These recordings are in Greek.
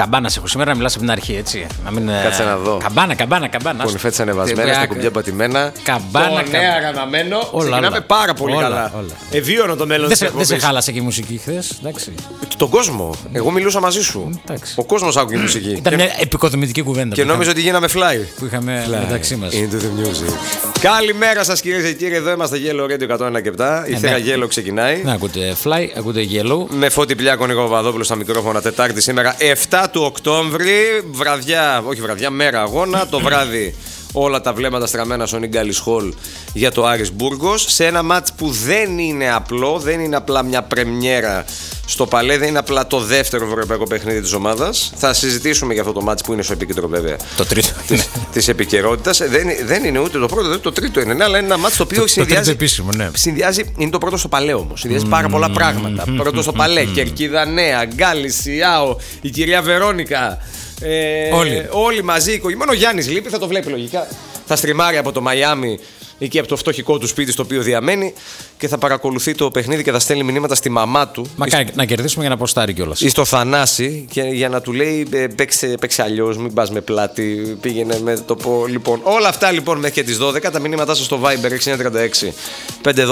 Καμπάνα έχω σήμερα να μιλάς από την αρχή, έτσι. Να μην... Κάτσε να δω. Καμπάνα. Κονφέτς ανεβασμένα, στα κουμπιά πατημένα. Καμπάνα. Το νέα γραμμένο. Ξεκινάμε πάρα πολύ καλά. Ευίωνο το μέλλον της εκπομπής. Δεν σε χάλασε και η μουσική χθες, εντάξει. Τον κόσμο. Εγώ μιλούσα μαζί σου. Εντάξει. Ο κόσμος άκουγε μουσική. Ήταν μια επικοδομητική κουβέντα. Και νόμιζα ότι γίναμε fly. Που είχαμε μεταξύ μας. Into the music. Καλημέρα σας κυρίες και κύριοι. Εδώ είμαστε Yellow Radio 101.7. Η θέα Yellow ξεκινάει. Να ακούτε fly, ακούτε Yellow. Με Φώτη Πλιάκο, Νίκο Παπαδόπουλο στα μικρόφωνα. Τετάρτη σήμερα 7 του Οκτώβρη. Μέρα αγώνα. Το βράδυ όλα τα βλέμματα στραμμένα στο Νίγκαλις Χολ για το Άρης Μπούργος. Σε ένα μάτς που δεν είναι απλό, δεν είναι απλά μια πρεμιέρα στο Παλέ, δεν είναι απλά το δεύτερο ευρωπαϊκό παιχνίδι της ομάδας. Θα συζητήσουμε για αυτό το μάτς που είναι στο επίκεντρο βέβαια. Το τρίτο. Της επικαιρότητας. Δεν είναι ούτε το πρώτο, ούτε το τρίτο είναι, αλλά είναι ένα μάτς το οποίο συνδυάζει. Επίσημο, ναι. Συνδυάζει, είναι το πρώτο στο Παλέ όμως. Συνδυάζει πάρα πολλά πράγματα. Πρώτο στο Παλέ, Κερκίδα Νέα, Γκάλης, Ιάο, η κυρία Βερόνικα. Όλοι μαζί, μόνο ο Γιάννης λείπει, θα το βλέπει λογικά. Θα στριμάρει από το Μαϊάμι εκεί από το φτωχικό του σπίτι στο οποίο διαμένει και θα παρακολουθεί το παιχνίδι και θα στέλνει μηνύματα στη μαμά του. Μακάρι να κερδίσουμε για να αποστάρει κιόλας. Ή στο Θανάση και για να του λέει παίξε αλλιώς, μην πας με πλάτη, πήγαινε με το πω. Λοιπόν, όλα αυτά λοιπόν μέχρι και τις 12. Τα μηνύματά σας στο Viber 6936 512 099.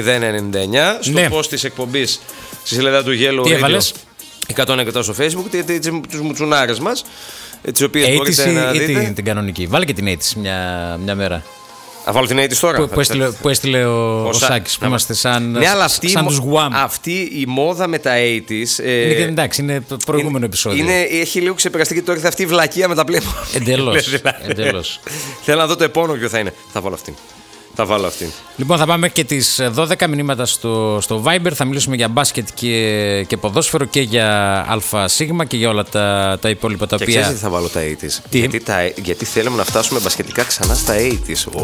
Στο post της εκπομπής στη σελίδα του Yellow Radio 107 στο Facebook, τους μουτσουνάρες μας, τις οποίες μπορείτε να δείτε. Την κανονική. Βάλε και την 80's μια μέρα. Θα βάλω την 80's τώρα. Που έστειλε ο Σάκης, που είμαστε σαν τους Guam. Αυτή η μόδα με τα 80's. Εντάξει, είναι το προηγούμενο επεισόδιο. Έχει λίγο ξεπεραστεί και τώρα ήρθε αυτή η βλακεία με τα Playboy. Εντελώς. Θέλω να δω το επόμενο ποιο θα είναι. Θα βάλω αυτήν. Λοιπόν, θα πάμε και τις 12 μηνύματα στο Viber. Θα μιλήσουμε για μπάσκετ και ποδόσφαιρο και για ΑΣ και για όλα τα υπόλοιπα τα οποία. Και ξέρεις τι θα βάλω τα 80's. Γιατί θέλουμε να φτάσουμε μπασκετικά ξανά στα 80's.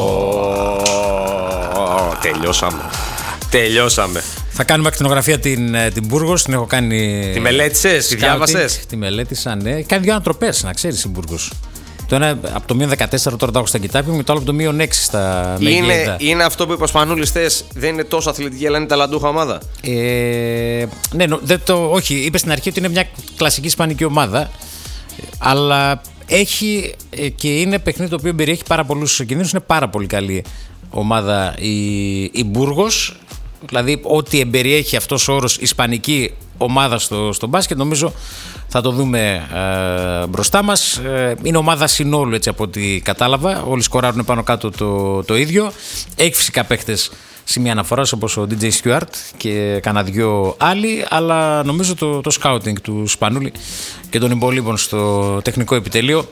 Τελειώσαμε. Θα κάνουμε ακτινογραφία την Μπούργος. Την έχω κάνει. Τη μελέτησες, τη διάβασες? Τη μελέτησα, ναι. Κάνει δύο ανατροπές, να ξέρεις, η Μπούργος. Το ένα από το -14 τώρα το έχω στα κοιτάπια μου και το άλλο από το -6 στα Μεγέιδα. Είναι αυτό που είπε ο Σπανούλης χθες, δεν είναι τόσο αθλητική αλλά είναι ταλαντούχα ομάδα. Ναι, όχι, είπε στην αρχή ότι είναι μια κλασική ισπανική ομάδα, αλλά έχει και είναι παιχνίδι το οποίο περιέχει πάρα πολλούς κινδύνους. Είναι πάρα πολύ καλή ομάδα η Μπούργος. Δηλαδή, ό,τι εμπεριέχει αυτός ο όρος ισπανική ομάδα στο μπάσκετ, νομίζω θα το δούμε μπροστά μας. Είναι ομάδα συνόλου, έτσι από ό,τι κατάλαβα. Όλοι σκοράρουν πάνω κάτω το ίδιο. Έχει φυσικά παίχτες σημεία αναφοράς όπως ο DJ Stewart και κανένα δυο άλλοι, αλλά νομίζω το scouting του Σπανούλη και των υπολείπων στο τεχνικό επιτελείο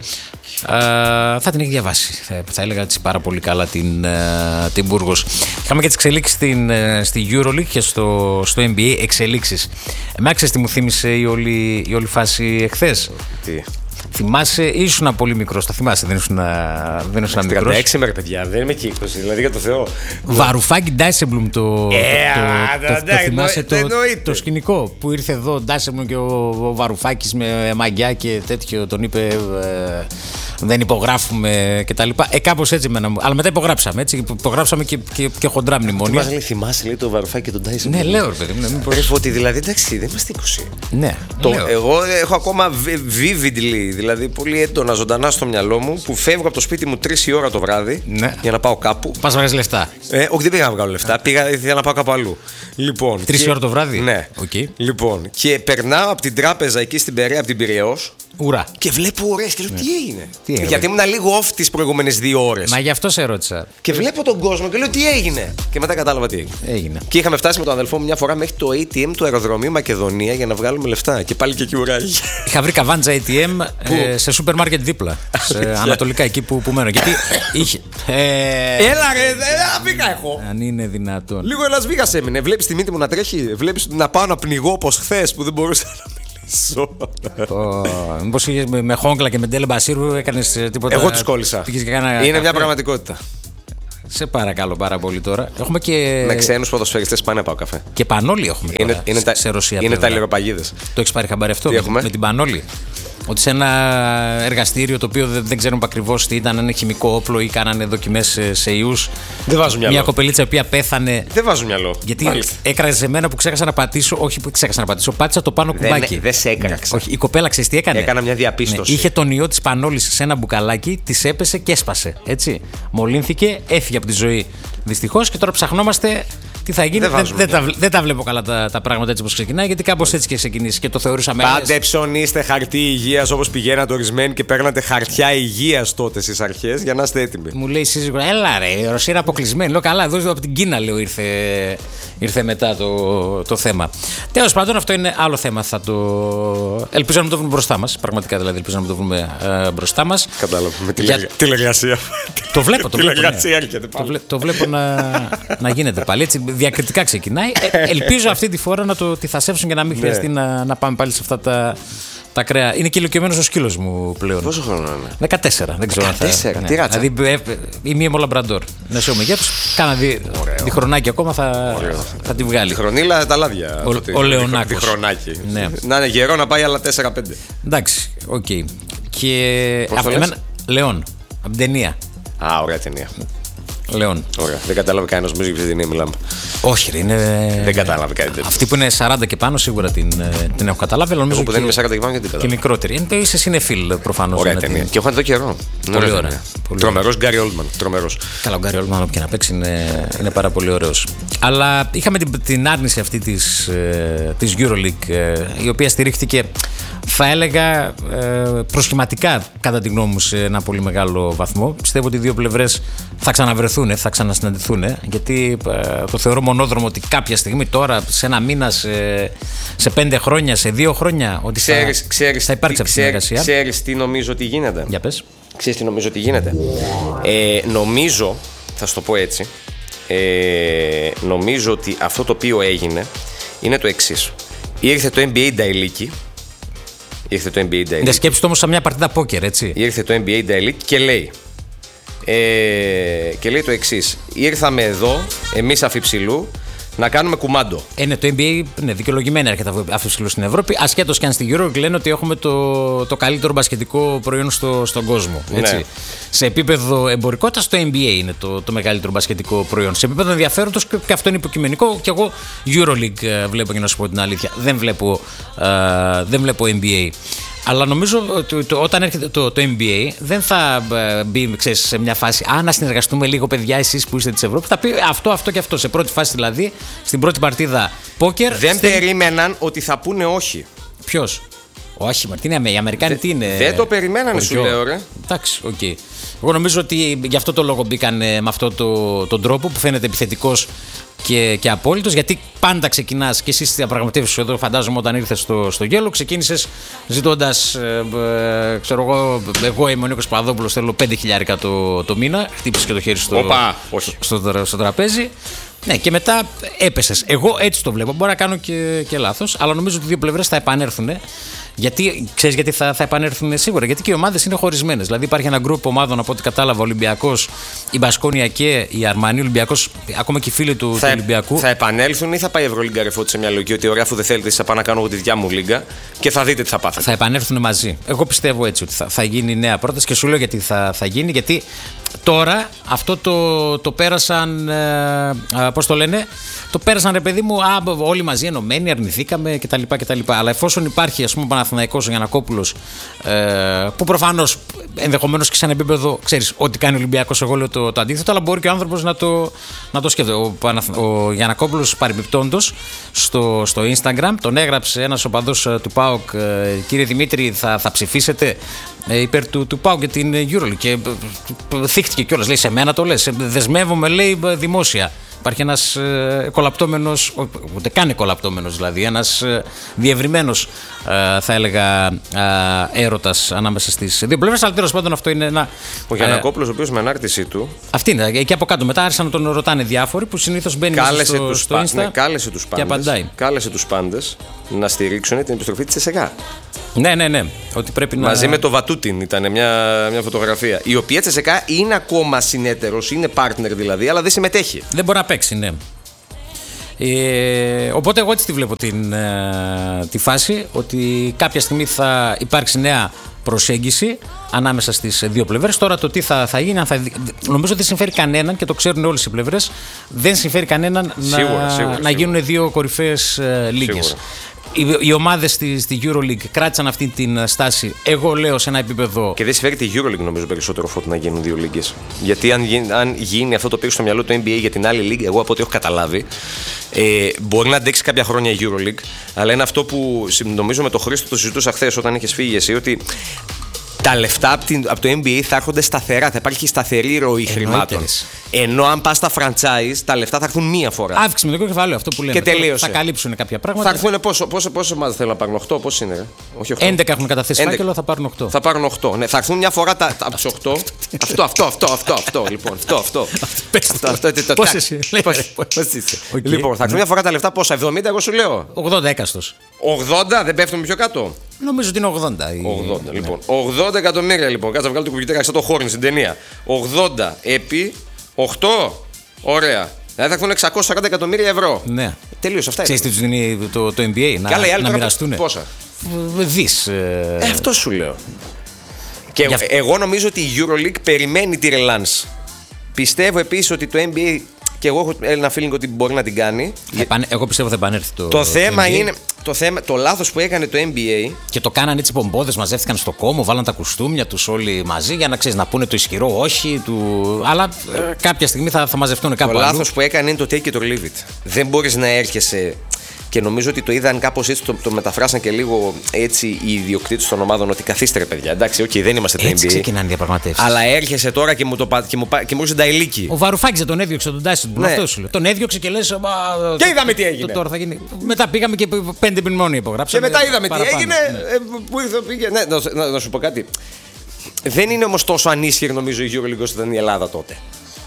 θα την έχει διαβάσει. Θα έλεγα έτσι πάρα πολύ καλά την Μπούργος. Είχαμε και τις εξελίξεις στη EuroLeague και στο NBA. Εξελίξεις. Εμένα ξέρεις τι μου θύμισε η όλη φάση εχθές? Τι? Θυμάσαι, ήσουν πολύ μικρός, τα θυμάσαι, δεν ήσουν μικρός. 36 με ρε παιδιά, δεν είμαι και 20, δηλαδή για το Θεό. Βαρουφάκι Ντάισεμπλουμ το θυμάσαι το σκηνικό που ήρθε εδώ ο Ντάισεμπλουμ και ο Βαρουφάκης με μαγιά και τέτοιο, τον είπε δεν υπογράφουμε κτλ. Κάπως έτσι αλλά μετά υπογράψαμε, έτσι, υπογράψαμε και χοντρά μνημόνια. Θυμάσαι λέει το Βαρουφάκι και τον Ντάισεμπλουμ? Ναι, λέω ρε παιδί μου. Ότι δηλαδή εντάξει, δεν είμαστε 20. Ναι. Εγώ έχω ακόμα vividly, δηλαδή πολύ έντονα ζωντανά στο μυαλό μου, που φεύγω από το σπίτι μου 3 η ώρα το βράδυ για να πάω κάπου. Πας βγάζεις λεφτά? Όχι, δεν πήγα να βγάλω λεφτά. Ήθελα να πάω κάπου αλλού. Λοιπόν, 3 η ώρα το βράδυ? Ναι. Okay. Λοιπόν, και περνάω από την τράπεζα εκεί στην Περαία, από την Πειραιώς. Ουρά. Και βλέπω ωραίες και λέω τι έγινε. Γιατί ήμουν λίγο off τις προηγούμενες 2 ώρες. Μα γι' αυτό σε ρώτησα. Και βλέπω τον κόσμο και λέω τι έγινε. Και μετά κατάλαβα τι έγινε. Και είχαμε φτάσει με τον αδελφό μου μια φορά μέχρι το ATM του αεροδρομίου Μακεδονία για να βγάλουμε λεφτά. Και πάλι και εκεί ουράγει. Είχα βρει καβάντζα ATM σε σούπερ μάρκετ δίπλα. Ανατολικά εκεί που μένω. Γιατί είχε. Έλα ρε, Las Vegas έχω. Αν είναι δυνατόν. Λίγο Las Vegas έμεινε. Βλέπεις τη μύτη μου να τρέχει. Βλέπεις να πάω να πνιγώ όπως χθες που δεν μπορούσα να μιλήσω. Μήπως με Χόγκλα και με Ντέλε Μπασίρου έκανες τίποτα? Εγώ τους κόλλησα. Είναι μια πραγματικότητα. Σε παρακαλώ πάρα πολύ τώρα. Έχουμε και. Με ξένους ποδοσφαιριστές πάνε να πάω καφέ. Και Πανόλη έχουμε τώρα. Είναι σε Ρωσία. Είναι τα λιροπαγίδες. Το έχεις πάρει χαμπάρι αυτό? Τι έχουμε? Με την Πανόλη. ότι σε ένα εργαστήριο το οποίο δεν ξέρουμε ακριβώς τι ήταν, ένα χημικό όπλο ή κάνανε δοκιμές σε ιούς. Δεν βάζουν μυαλό. Μια κοπελίτσα η οποία πέθανε. Δεν βάζουν μυαλό. Γιατί έκραζε εμένα που ξέχασα να πατήσω. Όχι που ξέχασα να πατήσω, πάτησα το πάνω κουμπάκι. Δεν σε έκραξε. Όχι, η κοπέλα ξέρεις τι έκανε. Έκανα μια διαπίστωση. Ναι, είχε τον ιό της πανόλης σε ένα μπουκαλάκι, της έπεσε και έσπασε. Έτσι. Μολύνθηκε, έφυγε από τη ζωή. Δυστυχώς και τώρα ψαχνόμαστε. Τι θα γίνει, δεν τα βλέπω καλά τα πράγματα έτσι όπως ξεκινάει, γιατί κάπως έτσι και ξεκινήσει και το θεωρούσαμε. Πάντε ψωνίστε χαρτί υγείας όπως πηγαίνατε ορισμένοι και παίρνατε χαρτιά υγείας τότε στις αρχές για να είστε έτοιμοι. Μου λέει η σύζυγο, έλα ρε, η Ρωσία είναι αποκλεισμένη. Λέω καλά, εδώ από την Κίνα λέω ήρθε μετά το θέμα. Τέλος πάντων, αυτό είναι άλλο θέμα. Ελπίζω να μην το βρούμε μπροστά μας. Πραγματικά δηλαδή, ελπίζω να μην το βρούμε μπροστά μας. Κατάλαβα. Με τηλεργασία. Το βλέπω. Το βλέπω να γίνεται πάλι. Έτσι, διακριτικά ξεκινάει. Ελπίζω αυτή τη φορά να το θασέψουν και να μην χρειαστεί να πάμε πάλι σε αυτά τα κρέα. Είναι και ηλικιωμένος ο σκύλος μου πλέον. Πόσο χρόνο είναι? 14. Δεν ξέρω αν θα. 14, τι ράτσα. Δηλαδή η μία Μολαμπραντόρ. Να σε μεγέθους. Κάνα διχρονάκι ακόμα θα τη βγάλει. Διχρονίλα τα λάδια. Ο Λεωνάκος. Διχρονάκι. Ναι. Να είναι γερό να πάει άλλα 4-5. Εντάξει, οκ. Και Λεόν. Από την ταινία. Α, ωραία ταινία. Λεόν. Ωραία. Δεν κατάλαβε κανένα νομίζω για ποια ταινία μιλάμε. Όχι, ρε, είναι. Δεν κατάλαβε κάτι τέτοιο. Αυτοί που είναι 40 και πάνω σίγουρα την έχω καταλάβει. Αλλά εγώ που δεν είμαι 40 και πάνω γιατί και μικρότερη. Είσαι συνεφίλ προφανώς. Ωραία ταινία. Και έχω εδώ καιρό. Πολύ ωραία. Τρομερός Γκάρι Όλμαν. Τρομερός. Καλά, ο Γκάρι Όλμαν όπου και να παίξει είναι πάρα πολύ ωραίος. Αλλά είχαμε την άρνηση αυτή της EuroLeague, η οποία στηρίχθηκε, θα έλεγα, προσχηματικά κατά τη γνώμη μου σε ένα πολύ μεγάλο βαθμό. Πιστεύω ότι οι δύο πλευρές θα ξαναβρεθούν, θα ξανασυναντηθούν, γιατί το θεωρώ μονόδρομο ότι κάποια στιγμή τώρα, σε ένα μήνα, σε 5 χρόνια, σε 2 χρόνια, ότι θα υπάρξει αυτή η συνεργασία. Ξέρεις τι νομίζω ότι γίνεται? Για πες. Ξέρεις τι νομίζω ότι γίνεται? Νομίζω, θα σου το πω έτσι, νομίζω ότι αυτό το οποίο έγινε είναι το εξής. Ήρθε το NBA Daily. Δεν σκέψου το όμως σαν μια παρτίδα πόκερ, έτσι. Ήρθε το NBA Daily και λέει το εξής. Ήρθαμε εδώ, εμείς αφιψηλού, να κάνουμε κουμάντο. Ναι, το NBA δικαιολογημένα έρχεται αφιψηλού στην Ευρώπη. Ασχέτως και αν στην EuroLeague λένε ότι έχουμε το καλύτερο μπασκετικό προϊόν στον κόσμο. Έτσι. Ναι. Σε επίπεδο εμπορικότητας, το NBA είναι το μεγαλύτερο μπασκετικό προϊόν. Σε επίπεδο ενδιαφέροντος, και αυτό είναι υποκειμενικό. Και εγώ EuroLeague βλέπω, για να σου πω την αλήθεια. Δεν βλέπω NBA. Αλλά νομίζω ότι όταν έρχεται το NBA δεν θα μπει, ξέρεις, σε μια φάση να συνεργαστούμε λίγο, παιδιά, εσείς που είστε της Ευρώπης. Θα πει αυτό και αυτό. Σε πρώτη φάση δηλαδή, στην πρώτη παρτίδα πόκερ. Δεν περίμεναν ότι θα πούνε όχι. Ποιος? Όχι, Μαρτίνια, οι Αμερικάνοι τι είναι? Δεν το περιμένανε, σου λέω, ρε. Εντάξει, οκ. Εγώ νομίζω ότι γι' αυτό το λόγο μπήκαν με αυτόν τον τρόπο που φαίνεται επιθετικός και απόλυτος, γιατί πάντα ξεκινάς και εσύ στις διαπραγματεύσεις εδώ, φαντάζομαι, όταν ήρθες στο Γέλο, ξεκίνησες ζητώντας, ξέρω εγώ είμαι ο Νίκος Παπαδόπουλος, θέλω 5.000 το μήνα, χτύπησες και το χέρι στο τραπέζι. Ναι, και μετά έπεσες. Εγώ έτσι το βλέπω. Μπορεί να κάνω και λάθος, αλλά νομίζω ότι οι δύο πλευρές θα επανέλθουν. Ξέρεις γιατί θα επανέλθουν σίγουρα? Γιατί και οι ομάδες είναι χωρισμένες. Δηλαδή υπάρχει ένα γκρουπ ομάδων, από ό,τι κατάλαβα, ο Ολυμπιακός, η Μπασκόνια και η Αρμανή. Ο Ολυμπιακός, ακόμα και οι φίλοι του Ολυμπιακού. Θα επανέλθουν ή θα πάει η Ευρωλίγκα ρεφότη σε μια λογική ότι ωραία, αφού δεν θέλετε, θα πάω να κάνω εγώ τη δικιά μου λίγκα και θα δείτε τι θα πάθετε? Θα επανέλθουν μαζί. Εγώ πιστεύω έτσι ότι θα γίνει νέα πρόταση και σου λέω γιατί θα γίνει. Γιατί τώρα αυτό το πέρασαν. Πώς το λένε? Το πέρασαν, ρε παιδί μου, όλοι μαζί ενωμένοι, αρνηθήκαμε κτλ. Αλλά εφόσον υπάρχει, ας πούμε, ο Παναθηναϊκός, ο Γιαννακόπουλος, που προφανώς ενδεχομένως και σε ένα επίπεδο, ξέρεις, ό,τι κάνει ο Ολυμπιακός, εγώ λέω το αντίθετο, αλλά μπορεί και ο άνθρωπος να το σκέφτεται. Ο Γιαννακόπουλος, παρεμπιπτόντως, στο Instagram, τον έγραψε ένας οπαδός του ΠΑΟΚ, κύριε Δημήτρη, θα ψηφίσετε υπέρ του ΠΑΟΚ για την EuroLeague. Και θύχτηκε κιόλας, λέει, σε μένα το λες, δεσμεύομαι, λέει, δημόσια. Υπάρχει ένας κολαπτώμενος, ούτε καν κολαπτώμενος δηλαδή, ένας διευρυμένος, θα έλεγα, έρωτας ανάμεσα στις δύο πλευρές. Αλλά τέλος πάντων αυτό είναι ένα. Ο Γιαννακόπουλος, ο οποίος με ανάρτησή του. Αυτή είναι. Εκεί από κάτω μετά άρχισαν να τον ρωτάνε διάφοροι που συνήθως μπαίνει στο Insta. Ναι, κάλεσε τους πάντες, και απαντάει. Κάλεσε τους πάντες να στηρίξουν την επιστροφή της ΕΣΕΓΑ. Ναι. Ότι πρέπει μαζί με το Βατούτιν ήταν μια φωτογραφία. Η οποία Τσεσεκά είναι ακόμα συνέτερος, είναι partner δηλαδή, αλλά δεν συμμετέχει. Δεν μπορεί να παίξει, ναι. Οπότε εγώ έτσι τη βλέπω τη φάση, ότι κάποια στιγμή θα υπάρξει νέα προσέγγιση ανάμεσα στις δύο πλευρές. Τώρα το τι θα γίνει, νομίζω δεν συμφέρει κανέναν, και το ξέρουν όλες οι πλευρές, δεν συμφέρει κανέναν να γίνουν δύο κορυφαίες λίγες. Οι ομάδες στη EuroLeague κράτησαν αυτή την στάση, εγώ λέω, σε ένα επίπεδο. Και δεν συμφέρει τη EuroLeague νομίζω περισσότερο από να γίνουν δύο λίγες. Γιατί αν γίνει αυτό το πήγε στο μυαλό του NBA για την άλλη λίγη, εγώ από ό,τι έχω καταλάβει, μπορεί να αντέξει κάποια χρόνια η EuroLeague, αλλά είναι αυτό που νομίζω με τον Χρήστο το συζητούσα χθες όταν είχες φύγει εσύ, ότι τα λεφτά από το NBA θα έρχονται σταθερά, θα υπάρχει σταθερή ροή χρημάτων. Ενώ αν πας στα franchise, τα λεφτά θα έρθουν μία φορά. Αύξηση με το κεφάλαιο, αυτό που λέμε. Και τελείωσε. Θα καλύψουν κάποια πράγματα. Θα έρθουν πόσο ομάδες θέλουν να πάρουν, 8, πώς είναι, Όχι 8. 11 έχουν καταθέσει φάκελο, θα πάρουν 8. Θα πάρουν 8. Ναι, θα έρθουν μια φορά από τους 8. Αυτό. Λοιπόν, αυτό. Πώς εσύ. Λοιπόν, θα έρθουν μια φορά τα λεφτά πόσα, 70, εγώ σου λέω. 80 έκαστος. 80, δεν πέφτουμε πιο κάτω. Νομίζω ότι είναι 80. 80, λοιπόν. 80 εκατομμύρια, λοιπόν. Κάτσε να βγάλω το κουμπιτέρα σαν το Χόρν στην ταινία. 80 επί 8. Ωραία. Δηλαδή θα έρθουν 640 εκατομμύρια ευρώ. Ναι. Τελείωσε αυτά. Ξέρεις τι τους δίνει το NBA, να μοιραστούν. Πόσα. Δις. Αυτό σου λέω. Και εγώ νομίζω ότι η EuroLeague περιμένει τη ρελάνς. Πιστεύω επίσης ότι το NBA, και εγώ έχω ένα feeling ότι μπορεί να την κάνει. Εγώ πιστεύω θα επανέλθει το θέμα NBA. Είναι το λάθος που έκανε το NBA. Και το κάνανε έτσι πομπόδες, μαζεύτηκαν στο κόμμο, βάλαν τα κουστούμια τους όλοι μαζί για να πούνε το ισχυρό όχι. Αλλά κάποια στιγμή θα μαζευτούν κάπου. Το λάθος που έκανε είναι το take it or leave it. Δεν μπορείς να έρχεσαι. Και νομίζω ότι το είδαν κάπως έτσι, το μεταφράσαν και λίγο έτσι οι ιδιοκτήτες των ομάδων, ότι καθίστε ρε παιδιά. Εντάξει, δεν είμαστε το NBA. Έτσι ξεκινάνε οι διαπραγματεύσεις. Αλλά έρχεσαι τώρα και μου έρχεσαι τα ηλίκη. Ο Βαρουφάκης δεν τον έδιωξε τον Τάισον. Ναι. Αυτό σου λέω. Τον έδιωξε και λες. Και είδαμε τι έγινε. Τώρα θα γίνει. Μετά πήγαμε και 5 μνημόνια υπογράψαμε. Και μετά είδαμε τι έγινε. Πού πήγε. Ναι, να σου πω κάτι. Δεν είναι όμως τόσο ανίσχυρη νομίζω η EuroLeague όσο ήταν η Ελλάδα τότε.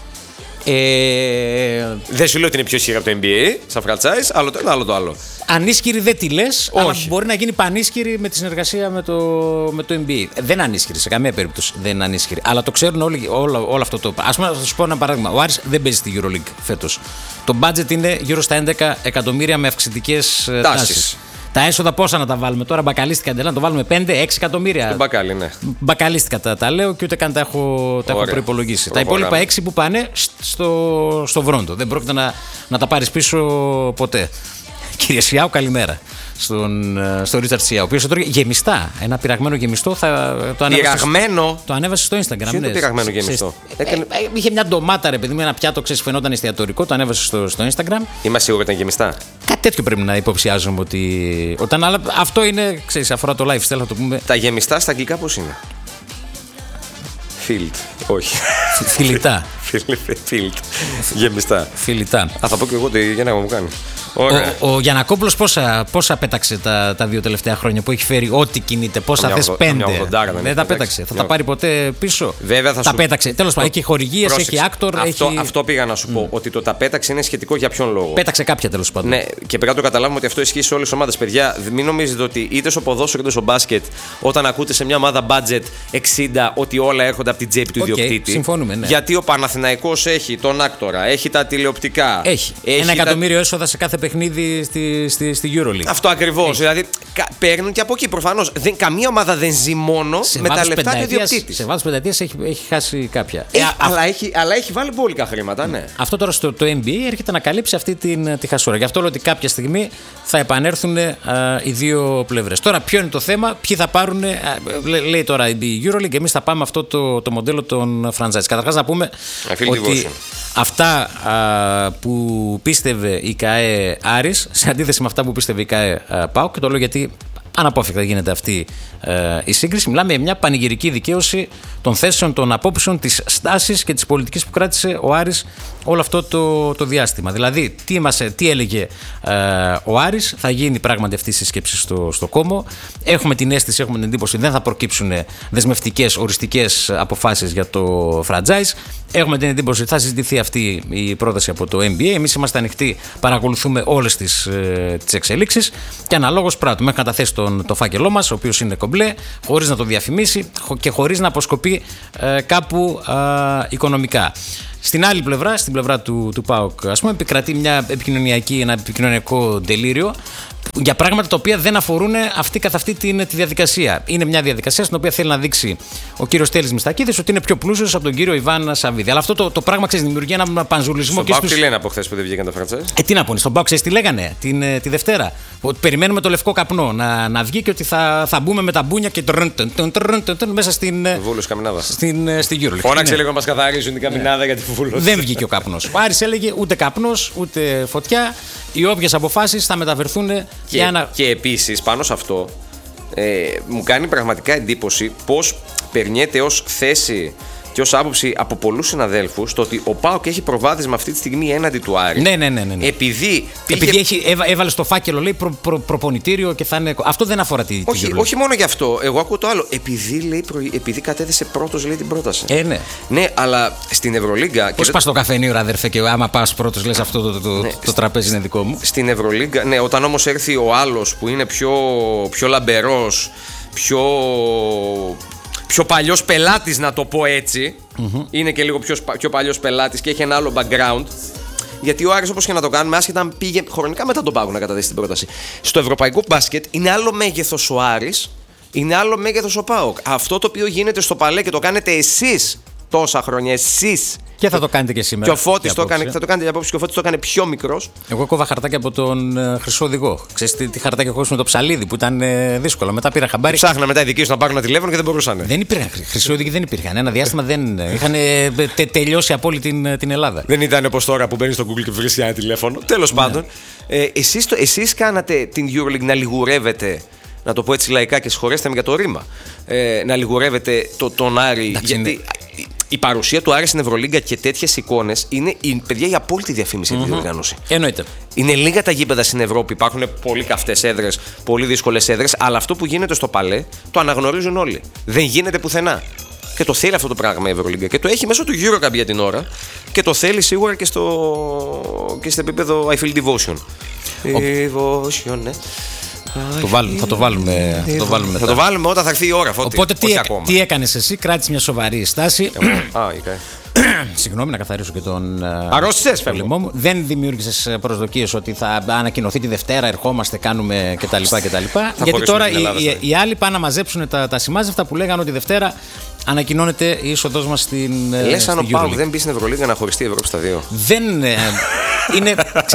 Δεν σου λέω ότι είναι πιο ισχυρή από το NBA, σαν franchise, άλλο το ένα, άλλο το άλλο. Ανίσχυρη δεν τη λες, αλλά μπορεί να γίνει πανίσχυρη με τη συνεργασία με το NBA. Δεν ανίσχυρη, σε καμία περίπτωση δεν είναι ανίσχυρη. Αλλά το ξέρουν όλοι, όλο αυτό το. Ας πούμε, θα σου πω ένα παράδειγμα. Ο Άρης δεν παίζει στη EuroLeague φέτος. Το budget είναι γύρω στα 11 εκατομμύρια με αυξητικές τάσεις. Τα έσοδα πόσα να τα βάλουμε τώρα, μπακαλίστηκα να το βάλουμε 5-6 εκατομμύρια. Μπακάλι, ναι. Μπακαλίστηκα τα λέω και ούτε καν τα έχω προϋπολογίσει. Τα υπόλοιπα 6 που πάνε στο βρόντο. Δεν πρόκειται να τα πάρεις πίσω ποτέ. Κύριε Σιάου, καλημέρα. Στον Ρίτσαρτ Σιάου, ο οποίος τρώγε γεμιστά. Ένα πειραγμένο γεμιστό. Το ανέβασε στο Instagram. Ποιο είναι το πειραγμένο γεμιστό? Είχε μια ντομάτα, ρε παιδί μου, ένα πιάτο, φαινόταν εστιατορικό. Το ανέβασε στο Instagram. Είμαστε σίγουροι ότι ήταν γεμιστά. Κάτι τέτοιο πρέπει να υποψιάζομαι ότι. Αλλά αυτό είναι, ξέρεις, αφορά το lifestyle, θα το πούμε. Τα γεμιστά στα αγγλικά πώς είναι? Field. Όχι. Φιλιτά. Field. Γεμιστά. Φιλιτά. Θα πω και εγώ τι Γιάννα μου κάνει. Ο Γιαννακόπουλος πόσα πέταξε τα 2 τελευταία χρόνια που έχει φέρει ό,τι κινείται? Πόσα θες? 5. Δεν τα πέταξε. Θα τα πάρει ποτέ πίσω? Βέβαια θα τα πέταξε. Τέλος πάντων, έχει χορηγίες, έχει άκτορ. Αυτό πήγα να σου πω. Ότι το τα πέταξε είναι σχετικό για ποιον λόγο? Πέταξε κάποια, τέλος πάντων. Ναι, και πρέπει να το καταλάβουμε ότι αυτό ισχύει σε όλες τις ομάδες. Παιδιά, μην νομίζετε ότι είτε στο ποδόσφαιρο είτε στο μπάσκετ, όταν ακούτε σε μια ομάδα budget 60, ότι όλα έρχονται από την τσέπη του ιδιοκτήτη. Συμφωνούμε, ναι. Γιατί ο Παναθηναϊκός έχει τον άκτορα, έχει τα τηλεοπτικά. Έχει 1 εκατομμύριο έσοδα σε κάθε παιχνίδι στη EuroLeague. Αυτό ακριβώς. Δηλαδή παίρνουν και από εκεί. Προφανώς καμία ομάδα δεν ζει μόνο με τα λεφτά του ιδιοκτήτη. Σε βάθος πενταετίας έχει χάσει κάποια. Αλλά έχει βάλει μπόλικα χρήματα, ναι. Αυτό τώρα το NBA έρχεται να καλύψει αυτή τη χασούρα. Γι' αυτό λέω ότι κάποια στιγμή θα επανέλθουν οι δύο πλευρές. Τώρα, ποιο είναι το θέμα, ποιοι θα πάρουν. Λέει τώρα η EuroLeague, εμείς θα πάμε αυτό το μοντέλο των franchise. Καταρχάς να πούμε ότι αυτά που πίστευε η ΚΑΕ Άρης, σε αντίθεση με αυτά που πίστευε η ΚΑΕ ΠΑΟΚ, και το λέω γιατί αναπόφευκτα γίνεται αυτή η σύγκριση. Μιλάμε για μια πανηγυρική δικαίωση των θέσεων, των απόψεων, της στάσης και της πολιτικής που κράτησε ο Άρης όλο αυτό το διάστημα. Δηλαδή, τι έλεγε ο Άρης, θα γίνει πράγματι αυτή η σύσκεψη στο κόμμο. Έχουμε την αίσθηση, έχουμε την εντύπωση ότι δεν θα προκύψουν δεσμευτικές, οριστικές αποφάσεις για το franchise. Έχουμε την εντύπωση ότι θα συζητηθεί αυτή η πρόταση από το NBA. Εμείς είμαστε ανοιχτοί, παρακολουθούμε όλες τις εξελίξεις και αναλόγως πράττουμε. Έχουμε καταθέσει το φάκελό μας, ο οποίος είναι κομπλέ, χωρίς να το διαφημίσει και χωρίς να αποσκοπεί κάπου οικονομικά. Στην άλλη πλευρά, στην πλευρά του ΠΑΟΚ, ας πούμε, επικρατεί ένα επικοινωνιακό τελείριο για πράγματα τα οποία δεν αφορούν αυτή καθ' αυτή τη διαδικασία. Είναι μια διαδικασία στην οποία θέλει να δείξει ο κύριος Στέλης Μιστακίδης ότι είναι πιο πλούσιος από τον κύριο Ιβάν Σαββίδη. Αλλά αυτό το πράγμα δημιουργεί ένα πανζουλισμό. Στον ΠΑΟΚ τι λένε από χθες που δεν βγήκαν τα φραντσέζ? Τι να πούνε, στον ΠΑΟΚ τι λέγανε τη Δευτέρα? Ότι περιμένουμε το λευκό καπνό να βγει και ότι θα μπούμε με τα μπούνια και μέσα στην Euroleague. Φώναξε λίγο να μας καθαρίζουν την καμινάδα για τη βούλωση. Δεν βγήκε ο καπνός. Ο Άρης έλεγε ούτε καπνός ούτε φωτιά. Οι όποιες αποφάσεις θα μεταφερθούν και επίσης πάνω σε αυτό μου κάνει πραγματικά εντύπωση πως περνιέται ως θέση και ως άποψη από πολλούς συναδέλφους το ότι ο ΠΑΟΚ έχει προβάδισμα αυτή τη στιγμή έναντι του Άρη. Ναι. Επειδή έβαλε στο φάκελο, λέει, προπονητήριο και θα είναι. Αυτό δεν αφορά τη όχι μόνο γι' αυτό. Εγώ ακούω το άλλο. Επειδή κατέθεσε πρώτος, λέει, την πρόταση. Ναι. Ναι, αλλά στην Ευρωλίγκα. Πώς πας στο καφενείο, αδερφέ, και άμα πας πρώτος, λες αυτό το τραπέζι είναι δικό μου. Στην Ευρωλίγκα, ναι, όταν όμως έρθει ο άλλος που είναι πιο λαμπερός, πιο παλιός πελάτης, να το πω έτσι. Είναι και λίγο πιο παλιός πελάτης και έχει ένα άλλο background. Γιατί ο Άρης, όπως και να το κάνουμε, άσχετα αν πήγε χρονικά μετά τον ΠΑΟΚ να καταθέσει την πρόταση. Στο ευρωπαϊκό μπάσκετ είναι άλλο μέγεθος ο Άρης, είναι άλλο μέγεθος ο ΠΑΟΚ. Αυτό το οποίο γίνεται στο Παλέ και το κάνετε εσείς τόσα χρόνια, εσείς. Και θα το κάνετε και σήμερα. Και ο Φώτης θα το κάνετε για απόψη, και ο Φώτης το έκανε πιο μικρός. Εγώ κόβα χαρτάκια από τον Χρυσό Οδηγό. Ξέρεις τι χαρτάκια έχω με το ψαλίδι που ήταν δύσκολο. Μετά πήρα χαμπάρι. Ψάχνα μετά οι δικοί σου να πάρουν ένα τηλέφωνο και δεν μπορούσαν. Δεν υπήρχαν. Χρυσοί Οδηγοί δεν υπήρχαν. Ένα διάστημα δεν. Είχαν τελειώσει από όλη την Ελλάδα. Δεν ήταν όπως τώρα που μπαίνει στο Google και βρίσκει ένα τηλέφωνο. Τέλος πάντων, εσείς κάνατε την EuroLeague να λιγουρεύετε. Να το πω έτσι λαϊκά και συγχωρέστε με για το ρήμα. Να λιγουρεύετε τον Άρη. Γιατί η παρουσία του Άρη στην Ευρωλίγκα και τέτοιες εικόνες είναι, παιδιά, η απόλυτη διαφήμιση για τη διοργάνωση. Εννοείται. Είναι λίγα τα γήπεδα στην Ευρώπη. Υπάρχουν πολύ καυτές έδρες, πολύ δύσκολες έδρες. Αλλά αυτό που γίνεται στο Παλέ το αναγνωρίζουν όλοι. Δεν γίνεται πουθενά. Και το θέλει αυτό το πράγμα η Ευρωλίγκα. Και το έχει μέσω του EuroCup για την ώρα. Και το θέλει σίγουρα και στο επίπεδο I feel devotion. Devotion, ναι. Θα το βάλουμε. Θα το βάλουμε όταν θα έρθει η ώρα. Οπότε τι έκανες εσύ? Κράτησες μια σοβαρή στάση. Συγγνώμη, να καθαρίσω και τον λαιμό μου. Δεν δημιούργησες προσδοκίες ότι θα ανακοινωθεί τη Δευτέρα, ερχόμαστε, κάνουμε κτλ. Γιατί τώρα οι άλλοι πάνε να μαζέψουν τα σημάζευτα που λέγανε ότι Δευτέρα ανακοινώνεται η είσοδός μας στην. Λες αν ο ΠΑΟΚ δεν μπει στην Ευρωλίγκα να χωριστεί η Ευρώπη στα δύο. Δεν είναι.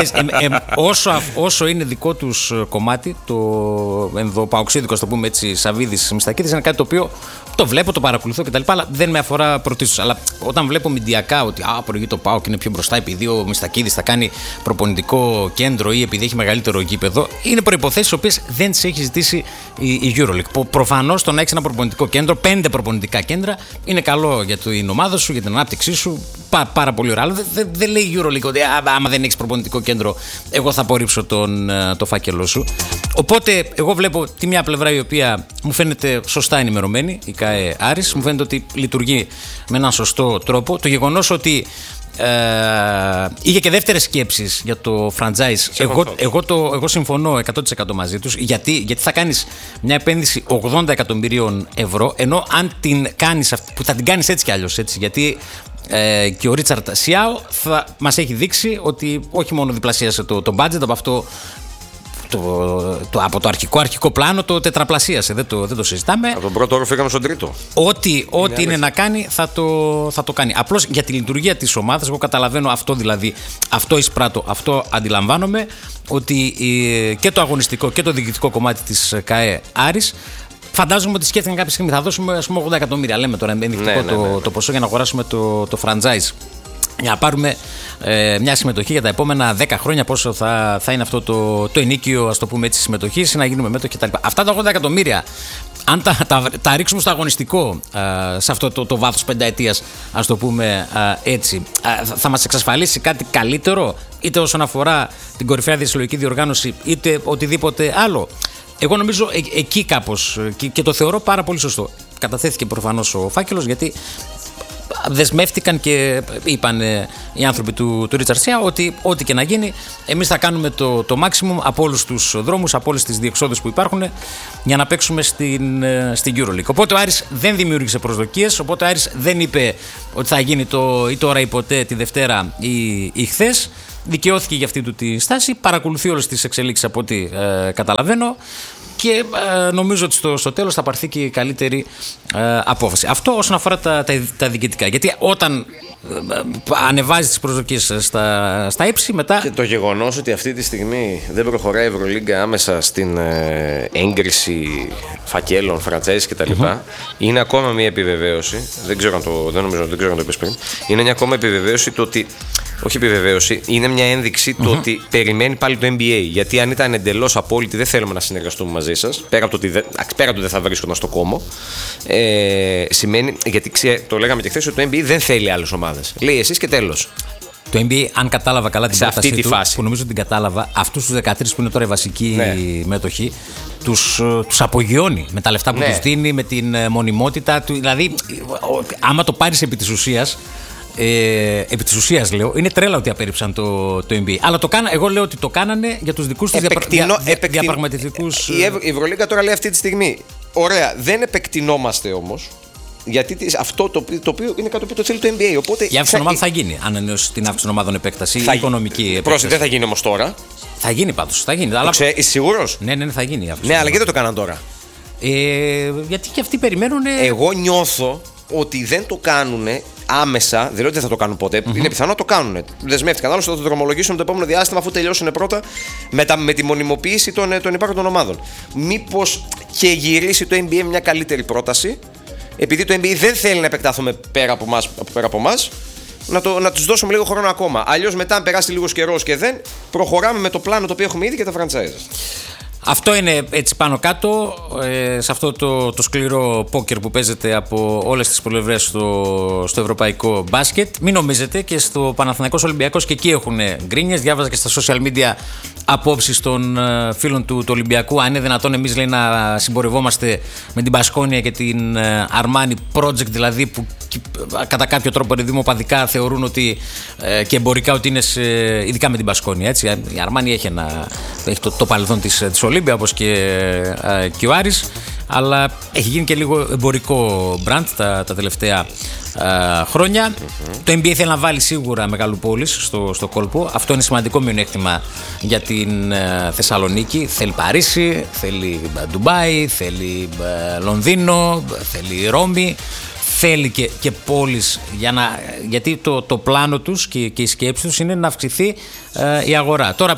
Όσο είναι δικό τους κομμάτι, το ενδοπαοξίδικο, α το πούμε έτσι, Σαββίδης Μιστακίδης, είναι κάτι το οποίο το βλέπω, το παρακολουθώ κτλ. Αλλά δεν με αφορά πρωτίστως. Αλλά όταν βλέπω μηντιακά ότι προηγείται το ΠΑΟΚ είναι πιο μπροστά επειδή ο Μιστακίδης θα κάνει προπονητικό κέντρο ή επειδή έχει μεγαλύτερο γήπεδο, είναι προϋποθέσεις οι οποίες δεν τις έχει ζητήσει η EuroLeague. Προφανώς το να έχεις ένα προπονητικό κέντρο, 5 προπονητικά κέντρα, είναι καλό για την ομάδα σου, για την ανάπτυξή σου. Πάρα πολύ ωραία. Αλλά δεν λέει η EuroLeague ότι άμα δεν έχεις προπονητικό κέντρο, εγώ θα απορρίψω το φάκελό σου. Οπότε, εγώ βλέπω τη μια πλευρά η οποία μου φαίνεται σωστά ενημερωμένη, η ΚΑΕ Άρης, μου φαίνεται ότι λειτουργεί με έναν σωστό τρόπο. Το γεγονός ότι είχε και δεύτερες σκέψεις για το franchise. Εγώ συμφωνώ 100% μαζί τους. Γιατί θα κάνεις μια επένδυση 80 εκατομμυρίων ευρώ, ενώ αν την κάνεις, που θα την κάνεις έτσι κι αλλιώς, έτσι, γιατί και ο Ρίτσαρντ Σιάο μας έχει δείξει ότι όχι μόνο διπλασίασε το budget, από αυτό από το αρχικό πλάνο το τετραπλασίασε. Δεν το συζητάμε. Από τον πρώτο όρο φύγαμε στον τρίτο. Ό,τι είναι να κάνει θα το κάνει. Απλώς για τη λειτουργία της ομάδας, εγώ καταλαβαίνω αυτό, δηλαδή αυτό εισπράττω, αυτό αντιλαμβάνομαι, ότι και το αγωνιστικό και το διοικητικό κομμάτι της ΚΑΕ Άρης, φαντάζομαι ότι σκέφτηκαν κάποια στιγμή θα δώσουμε, ας πούμε, 80 εκατομμύρια. Λέμε τώρα ενδεικτικό το ποσό για να αγοράσουμε το franchise. Για να πάρουμε μια συμμετοχή για τα επόμενα 10 χρόνια, πόσο θα είναι αυτό το ενίκιο, ας το πούμε έτσι, συμμετοχής, να γίνουμε μέτοχοι κτλ. Αυτά τα 80 εκατομμύρια, αν τα ρίξουμε στο αγωνιστικό, σε αυτό το βάθος πενταετίας, ας το πούμε έτσι, θα μας εξασφαλίσει κάτι καλύτερο, είτε όσον αφορά την κορυφαία διασυλλογική διοργάνωση, είτε οτιδήποτε άλλο? Εγώ νομίζω εκεί κάπως, και το θεωρώ πάρα πολύ σωστό. Καταθέθηκε προφανώς ο φάκελος, γιατί δεσμεύτηκαν και είπαν οι άνθρωποι του Ρίτσαρντ Σέα ότι ό,τι και να γίνει, εμείς θα κάνουμε το maximum από όλους τους δρόμους, από όλες τις διεξόδους που υπάρχουν για να παίξουμε στην EuroLeague. Οπότε ο Άρης δεν δημιούργησε προσδοκίες, οπότε ο Άρης δεν είπε ότι θα γίνει ή τώρα ή ποτέ, τη Δευτέρα ή χθες. Δικαιώθηκε για αυτή του τη στάση, παρακολουθεί όλες τις εξελίξεις από ό,τι καταλαβαίνω και νομίζω ότι στο τέλος θα πάρθει και η καλύτερη απόφαση. Αυτό όσον αφορά τα διοικητικά. Γιατί όταν ανεβάζει τις προσδοκίες στα ύψη, μετά. Και το γεγονός ότι αυτή τη στιγμή δεν προχωράει η Ευρωλίγκα άμεσα στην έγκριση φακέλων, franchise κτλ. Είναι ακόμα μια επιβεβαίωση. Δεν ξέρω αν το είπες πριν. Είναι μια ακόμα επιβεβαίωση το ότι. Όχι επιβεβαίωση, είναι μια ένδειξη το ότι περιμένει πάλι το NBA. Γιατί αν ήταν εντελώς απόλυτη, δεν θέλουμε να συνεργαστούμε μαζί σας. Πέρα από το ότι δεν θα βρίσκονταν στο κόμμο. Σημαίνει, γιατί το λέγαμε και χθες, ότι το NBA δεν θέλει άλλες ομάδες. Λέει εσείς και τέλος. Το NBA, αν κατάλαβα καλά την πρότασή αυτή τη φάση, που νομίζω την κατάλαβα, αυτούς τους 13 που είναι τώρα η βασική μέτοχοι, τους απογειώνει με τα λεφτά που τους δίνει, με την μονιμότητα του. Δηλαδή, άμα το πάρεις επί της ουσίας λέω, είναι τρέλα ότι απέρριψαν το NBA. Αλλά εγώ λέω ότι το κάνανε για τους δικούς τους διαπραγματευτικούς. Η Ευρωλίγκα τώρα λέει αυτή τη στιγμή, ωραία, δεν επεκτηνόμαστε όμως. Γιατί αυτό το οποίο είναι κάτι που το θέλει το NBA. Οπότε η αύξηση των ομάδων θα γίνει. Αν εννοείς την αύξηση των ομάδων επέκταση, η οικονομική επέκταση. Πρόσεχε, δεν θα γίνει όμως τώρα. Θα γίνει πάντως. Θα γίνει. Είσαι σίγουρος? Ναι, θα γίνει η αύξηση. Ναι, αλλά γιατί δεν το κάναν τώρα? Γιατί και αυτοί περιμένουν. Εγώ νιώθω ότι δεν το κάνουν άμεσα, δεν λέω ότι δεν θα το κάνουν ποτέ. Είναι πιθανό να το κάνουν. Δεσμεύτηκαν. Άλλωστε θα το δρομολογήσουν το επόμενο διάστημα, αφού τελειώσουν πρώτα με τη μονιμοποίηση των υπάρχοντων ομάδων. Μήπως και γυρίσει το NBA μια καλύτερη πρόταση, επειδή το NBA δεν θέλει να επεκτάθουμε πέρα από εμάς, να τους δώσουμε λίγο χρόνο ακόμα. Αλλιώς μετά, αν περάσει λίγος καιρός και δεν, προχωράμε με το πλάνο το οποίο έχουμε ήδη και τα franchises. Αυτό είναι έτσι πάνω κάτω, σε αυτό το σκληρό πόκερ που παίζεται από όλες τις πλευρές στο ευρωπαϊκό μπάσκετ. Μην νομίζετε, και στο Παναθηναϊκός Ολυμπιακός και εκεί έχουν γκρίνιες. Διάβαζα και στα social media απόψεις των φίλων του Ολυμπιακού. Αν είναι δυνατόν εμείς, λέει, να συμπορευόμαστε με την Μπασκόνια και την Αρμάνι Project, δηλαδή που κατά κάποιο τρόπο δημοπαδικά θεωρούν ότι και εμπορικά ότι είναι ειδικά με την Μπασκόνια. Έτσι. Η Αρμάνι έχει το παρελθόν της Ολύμπια, όπως και ο Άρης, αλλά έχει γίνει και λίγο εμπορικό brand τα τελευταία χρόνια. Το NBA θέλει να βάλει σίγουρα μεγαλοπόλεις στο κόλπο. Αυτό είναι σημαντικό μειονέκτημα για την Θεσσαλονίκη. Θέλει Παρίσι, θέλει Ντουμπάι, θέλει Λονδίνο, θέλει Ρώμη. Θέλει και πόλεις, γιατί το πλάνο τους και η σκέψη τους είναι να αυξηθεί η αγορά. Τώρα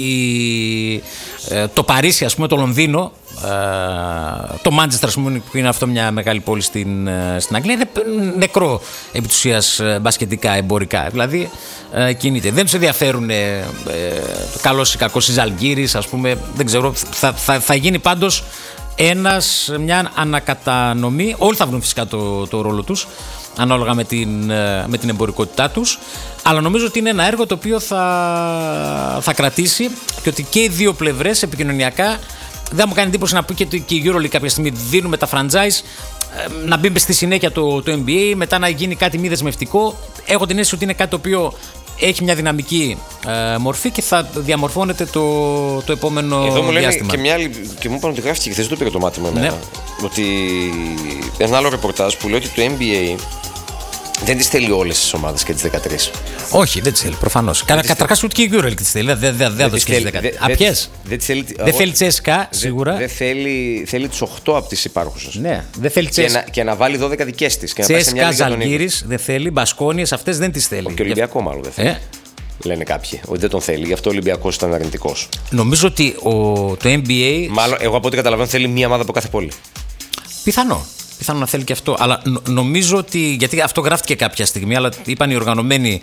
το Παρίσι, ας πούμε, το Λονδίνο, το Μάντσεστερ, ας πούμε, που είναι αυτό μια μεγάλη πόλη στην Αγγλία, είναι νεκρό επί της ουσίας μπασκετικά, εμπορικά. Δηλαδή κινείται. Δεν τους ενδιαφέρουν καλός ή κακός η Ζαλγκύρης, ας πούμε. Δεν ξέρω, θα γίνει πάντως μια ανακατανομή. Όλοι θα βρουν φυσικά το ρόλο τους ανάλογα με την εμπορικότητά τους, αλλά νομίζω ότι είναι ένα έργο το οποίο θα κρατήσει και ότι και οι δύο πλευρές επικοινωνιακά, δεν μου κάνει εντύπωση να πει και η EuroLeague κάποια στιγμή δίνουμε τα franchise, να μπει στη συνέχεια το NBA, μετά να γίνει κάτι μη δεσμευτικό. Έχω την αίσθηση ότι είναι κάτι το οποίο έχει μια δυναμική μορφή και θα διαμορφώνεται το επόμενο διάστημα. Εδώ μου λένε και μια άλλη, και μου είπαν ότι γράφτηκε χθες, δεν το πήρε το μάτι μου εμένα. Ναι. Ότι ένα άλλο ρεπορτάζ που λέει ότι το NBA δεν τις θέλει όλες τις ομάδες και τις 13. Όχι, δεν τις θέλει, προφανώς. Καταρχάς ούτε και η EuroLeague τις θέλει. Δεν δώσει και τις 13. Απιές. Δεν θέλει Τσέσκα, σίγουρα. Δεν θέλει τις 8 από τις υπάρχουσες. Ναι, δεν θέλει Τσέσκα. Και να βάλει 12 δικές της. Τσέσκα, Ζαλγκύρης δεν θέλει, Μπασκόνιες, αυτές δεν τις θέλει. Και Ολυμπιακό μάλλον δεν θέλει. Λένε κάποιοι ότι δεν τον θέλει, γι' αυτό ο Ολυμπιακός ήταν αρνητικός. Νομίζω ότι το NBA. Μάλλον, εγώ από ό,τι καταλαβαίνω, θέλει μία ομάδα από κάθε πόλη. Πιθανό να θέλει και αυτό. Αλλά νομίζω ότι. Γιατί αυτό γράφτηκε κάποια στιγμή, αλλά είπαν οι οργανωμένοι